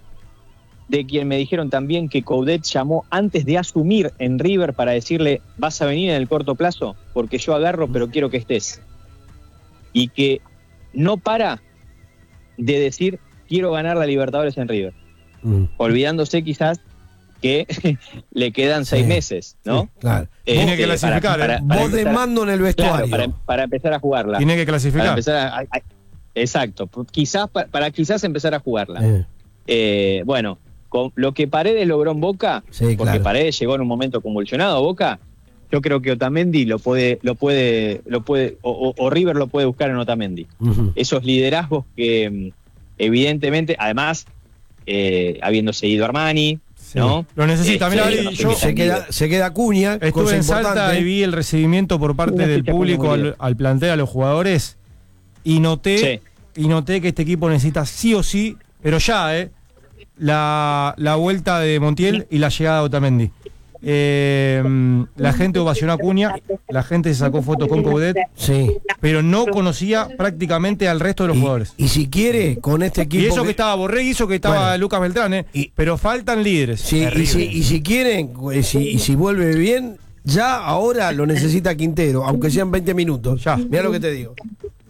de quien me dijeron también que Coudet llamó antes de asumir en River para decirle, vas a venir en el corto plazo, porque yo agarro, pero quiero que estés. Y que no para de decir, quiero ganar la Libertadores en River. Mm. Olvidándose quizás que le quedan sí. seis meses, ¿no? Sí, claro. Eh, Tiene que clasificar, para, para, para Vos de mando en el vestuario. Claro, para, para empezar a jugarla. Tiene que clasificar. Para empezar a, a, a, exacto, quizás para, para quizás empezar a jugarla. Eh. Eh, bueno, con lo que Paredes logró en Boca, sí, porque claro. Paredes llegó en un momento convulsionado a Boca, yo creo que Otamendi lo puede, lo puede, lo puede, o, o River lo puede buscar en Otamendi. Uh-huh. Esos liderazgos que evidentemente, además, eh, habiendo seguido Armani, sí. ¿no? Lo necesita. Este, Mirá, yo, yo se queda, se queda Cuña. Estuve en Salta y vi el recibimiento por parte del público al, al plantel, a los jugadores, y noté, sí. y noté que este equipo necesita sí o sí, pero ya, eh, la, la vuelta de Montiel y la llegada de Otamendi. Eh, la gente ovacionó a Cuña, la gente se sacó fotos con Coudet, sí. pero no conocía prácticamente al resto de los y, jugadores. Y si quiere, con este equipo. Y eso que, que estaba Borré, y eso que estaba bueno, Lucas Beltrán, ¿eh? y, pero faltan líderes. Sí, y, si, y si quieren, y si, y si vuelve bien, ya ahora lo necesita Quintero, aunque sean veinte minutos. Ya, mira lo que te digo.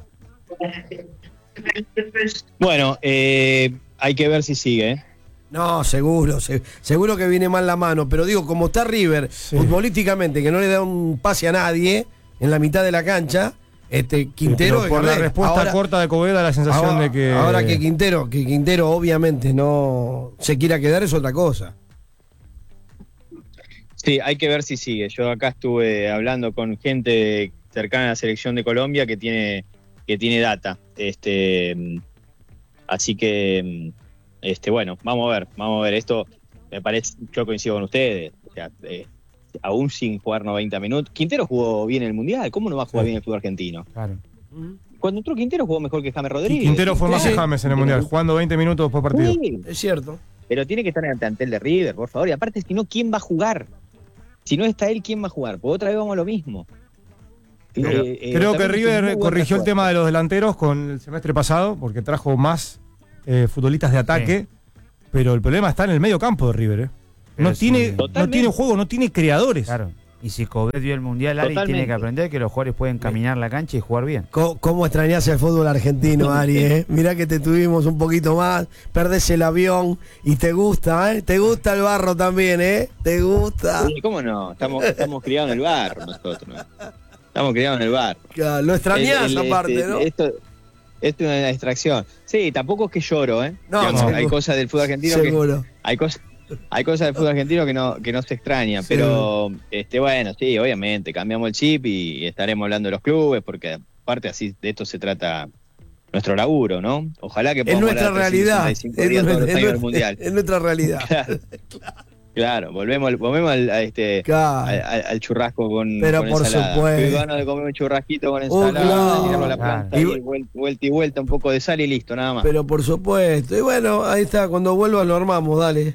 Bueno, eh, hay que ver si sigue, ¿eh? No, seguro, se, seguro que viene mal la mano, pero digo, como está River, sí. futbolísticamente, que no le da un pase a nadie en la mitad de la cancha, este Quintero... Por la respuesta ahora, corta de Coudet da la sensación ahora, de que... Ahora que Quintero, que Quintero obviamente no se quiera quedar es otra cosa. Sí, hay que ver si sigue. Yo acá estuve hablando con gente cercana a la selección de Colombia que tiene, que tiene data. Este, así que... Este, bueno, vamos a ver, vamos a ver. Esto me parece, yo coincido con ustedes. O sea, eh, aún sin jugar noventa minutos. Quintero jugó bien el Mundial. ¿Cómo no va a jugar sí. bien el fútbol argentino? Claro. Cuando entró Quintero jugó mejor que James Rodríguez. Quintero fue más que James en el Mundial, jugando veinte minutos por partido. Sí, es cierto. Pero tiene que estar en el plantel de River, por favor. Y aparte, si no, ¿quién va a jugar? Si no está él, ¿quién va a jugar? Pues otra vez vamos a lo mismo. Creo, Eh, eh, creo que también tiene muy River buen corrigió el refuerzo. tema de los delanteros con el semestre pasado, porque trajo más eh, futbolistas de ataque, pero el problema está en el medio campo de River. ¿eh? Pero No, sí. tiene, no Totalmente. tiene juego, no tiene creadores. Claro. Y si Coudet vio el Mundial, Ari Totalmente. tiene que aprender que los jugadores pueden caminar la cancha y jugar bien. ¿Cómo, cómo extrañás el fútbol argentino, Ari? ¿eh? Mirá que te tuvimos un poquito más, perdés el avión y te gusta, ¿eh? Te gusta el barro también, ¿eh? Te gusta. Sí, ¿cómo no? Estamos, estamos criados en el barro nosotros. ¿no? Estamos criados en el barro. Claro, lo extrañás El- el- aparte, este, ¿no? Esto, esto es una distracción. Sí, tampoco es que lloro, ¿eh? No, Digamos, seguro. hay cosas del fútbol argentino que Seguro. hay cosas hay cosas del fútbol argentino que no que no se extraña, Sí. pero este bueno, sí, obviamente cambiamos el chip y estaremos hablando de los clubes porque aparte así de esto se trata nuestro laburo, ¿no? Ojalá que Es podamos nuestra hablar realidad. trescientos sesenta y cinco Es, días todos los nuestra- años es del mundial. nuestra- es nuestra realidad. Claro, claro, volvemos al- volvemos al, a este Claro. al, al- al churrasco con, Pero con por ensalada. supuesto. Qué ganas de comer un churrasquito con Oh, ensalada, claro. tirarlo a la Claro. planta Y- y vuel- vuelta y vuelta, un poco de sal y listo, nada más. Pero por supuesto. Y bueno, ahí está, cuando vuelvas lo armamos, dale.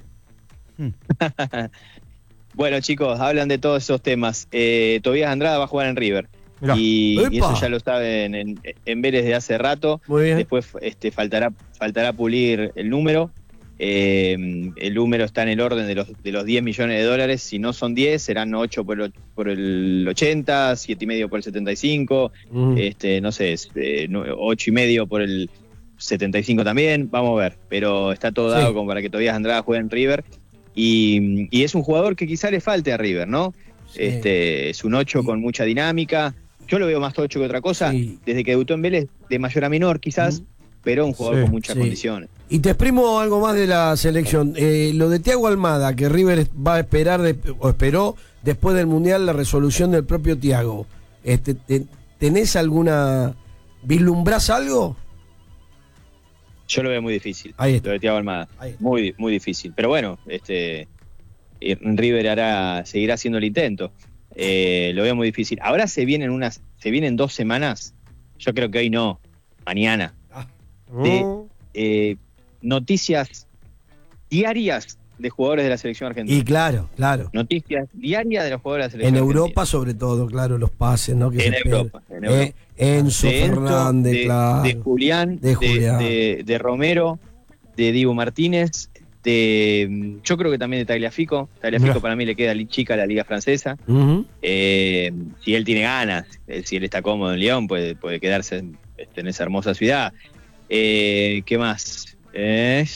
Bueno, chicos, hablan de todos esos temas. Eh, Tobías Andrada va a jugar en River. Mirá. Y, y ¡Epa! eso ya lo saben en, en Vélez de hace rato. Muy bien. Después este, faltará, faltará pulir el número. Eh, el número está en el orden de los, de los diez millones de dólares. Si no son diez, serán ocho por el, por el ochenta, siete y medio por el setenta y cinco, Mm. este, no sé, es, eh, no- ocho y medio por el setenta y cinco también. Vamos a ver. Pero está todo dado Sí. como para que Tobías Andrada juegue en River. Y, y es un jugador que quizá le falte a River, ¿no? Sí. Este, es un ocho con mucha dinámica. Yo lo veo más ocho que otra cosa. Sí. Desde que debutó en Vélez, de mayor a menor quizás, pero un jugador Sí. con muchas Sí. condiciones. Y te exprimo algo más de la selección. Eh, lo de Thiago Almada, que River va a esperar, de- o esperó después del Mundial, la resolución del propio Thiago. Este, te- ¿Tenés alguna... vislumbrás algo? Yo lo veo muy difícil. Ahí está. Lo de Thiago Almada. Ahí está. Muy, muy difícil. Pero bueno, este eh, River hará, seguirá haciendo el intento. Eh, lo veo muy difícil. Ahora se vienen unas, se vienen dos semanas. Yo creo que hoy no, mañana. de- Oh. Eh, noticias diarias de jugadores de la selección argentina. Y claro, claro. Noticias diarias de los jugadores de la En selección Europa, argentina. sobre todo, claro, los pases, ¿no? Que En se esperan. Europa, en Europa. Eh, Enzo De Enzo, Fernández, de, claro. de Julián, De de, Julián. de- de Romero, de Dibu Martínez, de yo creo que también de Tagliafico. Tagliafico Mirá. para mí le queda li- chica a la Liga Francesa. Ujú. Eh, si él tiene ganas, eh, si él está cómodo en León, puede, puede quedarse en, este, en esa hermosa ciudad. Eh, ¿Qué más? Eh,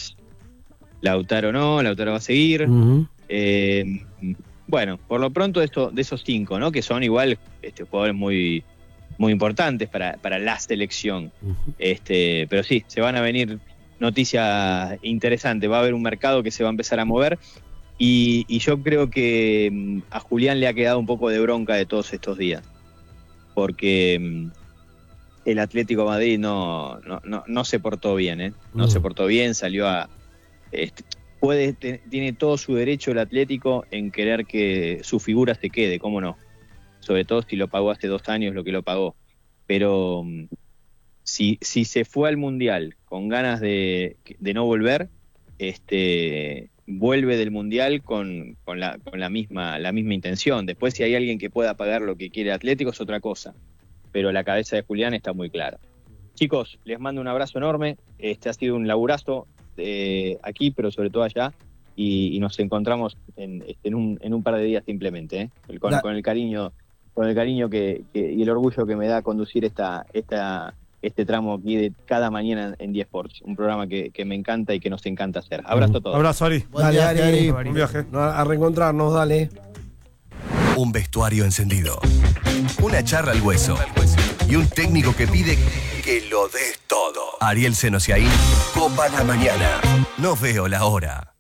Lautaro no, Lautaro va a seguir. Ujú. Eh, bueno, por lo pronto esto, de esos cinco, ¿no? Que son igual este, jugadores muy, muy importantes para, para la selección. Ujú. Este, pero sí, se van a venir noticias interesantes. Va a haber un mercado que se va a empezar a mover. Y, y yo creo que mm, a Julián le ha quedado un poco de bronca de todos estos días. Porque mm, el Atlético de Madrid no, no, no, no se portó bien, ¿eh? No Mm. se portó bien, salió a. Este, puede, te- tiene todo su derecho el Atlético en querer que su figura se quede, ¿cómo no? Sobre todo si lo pagó hace dos años lo que lo pagó. Pero mm, si, si se fue al Mundial con ganas de, de no volver, este vuelve del Mundial con, con, la, con la, misma, la misma intención. Después si hay alguien que pueda pagar lo que quiere Atlético es otra cosa. Pero la cabeza de Julián está muy clara. Chicos, les mando un abrazo enorme. Este ha sido un laburazo eh, aquí, pero sobre todo allá. Y, y nos encontramos en, en, un, en un par de días simplemente, ¿eh? con, Da- con el cariño, con el cariño que, que, y el orgullo que me da conducir esta, esta, este tramo aquí de cada mañana en diez Sports, un programa que, que me encanta y que nos encanta hacer. Abrazo a todos. Abrazo, Ari. Buen Dale, viaje, Ari. Ari. Buen viaje. No, a reencontrarnos, dale. Un vestuario encendido. Una charla al hueso. Y un técnico que pide que lo des todo. Ariel Senosiaín, Copa la Mañana. No veo la hora.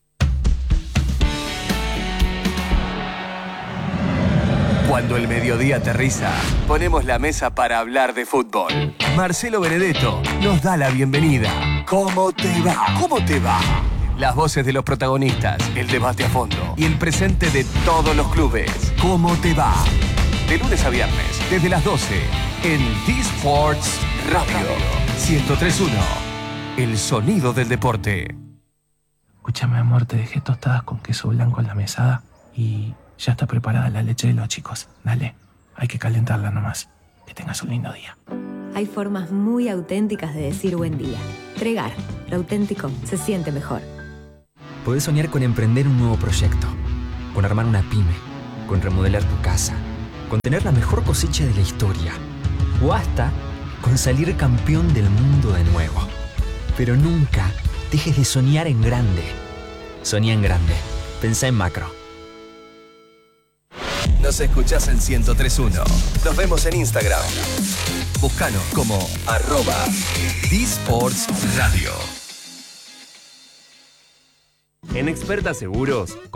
Cuando el mediodía aterriza, ponemos la mesa para hablar de fútbol. Marcelo Benedetto nos da la bienvenida. ¿Cómo te va? ¿Cómo te va? Las voces de los protagonistas, el debate a fondo y el presente de todos los clubes. ¿Cómo te va? De lunes a viernes, desde las doce, en D-Sports Radio ciento tres punto uno. El sonido del deporte. Escúchame, amor, te dejé tostadas con queso blanco en la mesada y ya está preparada la leche de los chicos. Dale, hay que calentarla nomás. Que tengas un lindo día. Hay formas muy auténticas de decir buen día. Tregar, lo auténtico se siente mejor. Podés soñar con emprender un nuevo proyecto, con armar una pyme, con remodelar tu casa, con tener la mejor cosecha de la historia, o hasta con salir campeón del mundo de nuevo. Pero nunca dejes de soñar en grande. Soñá en grande. Pensá en macro. Nos escuchás en ciento tres punto uno. Nos vemos en Instagram. Búscanos como arroba D-Sports Radio. En Experta Seguros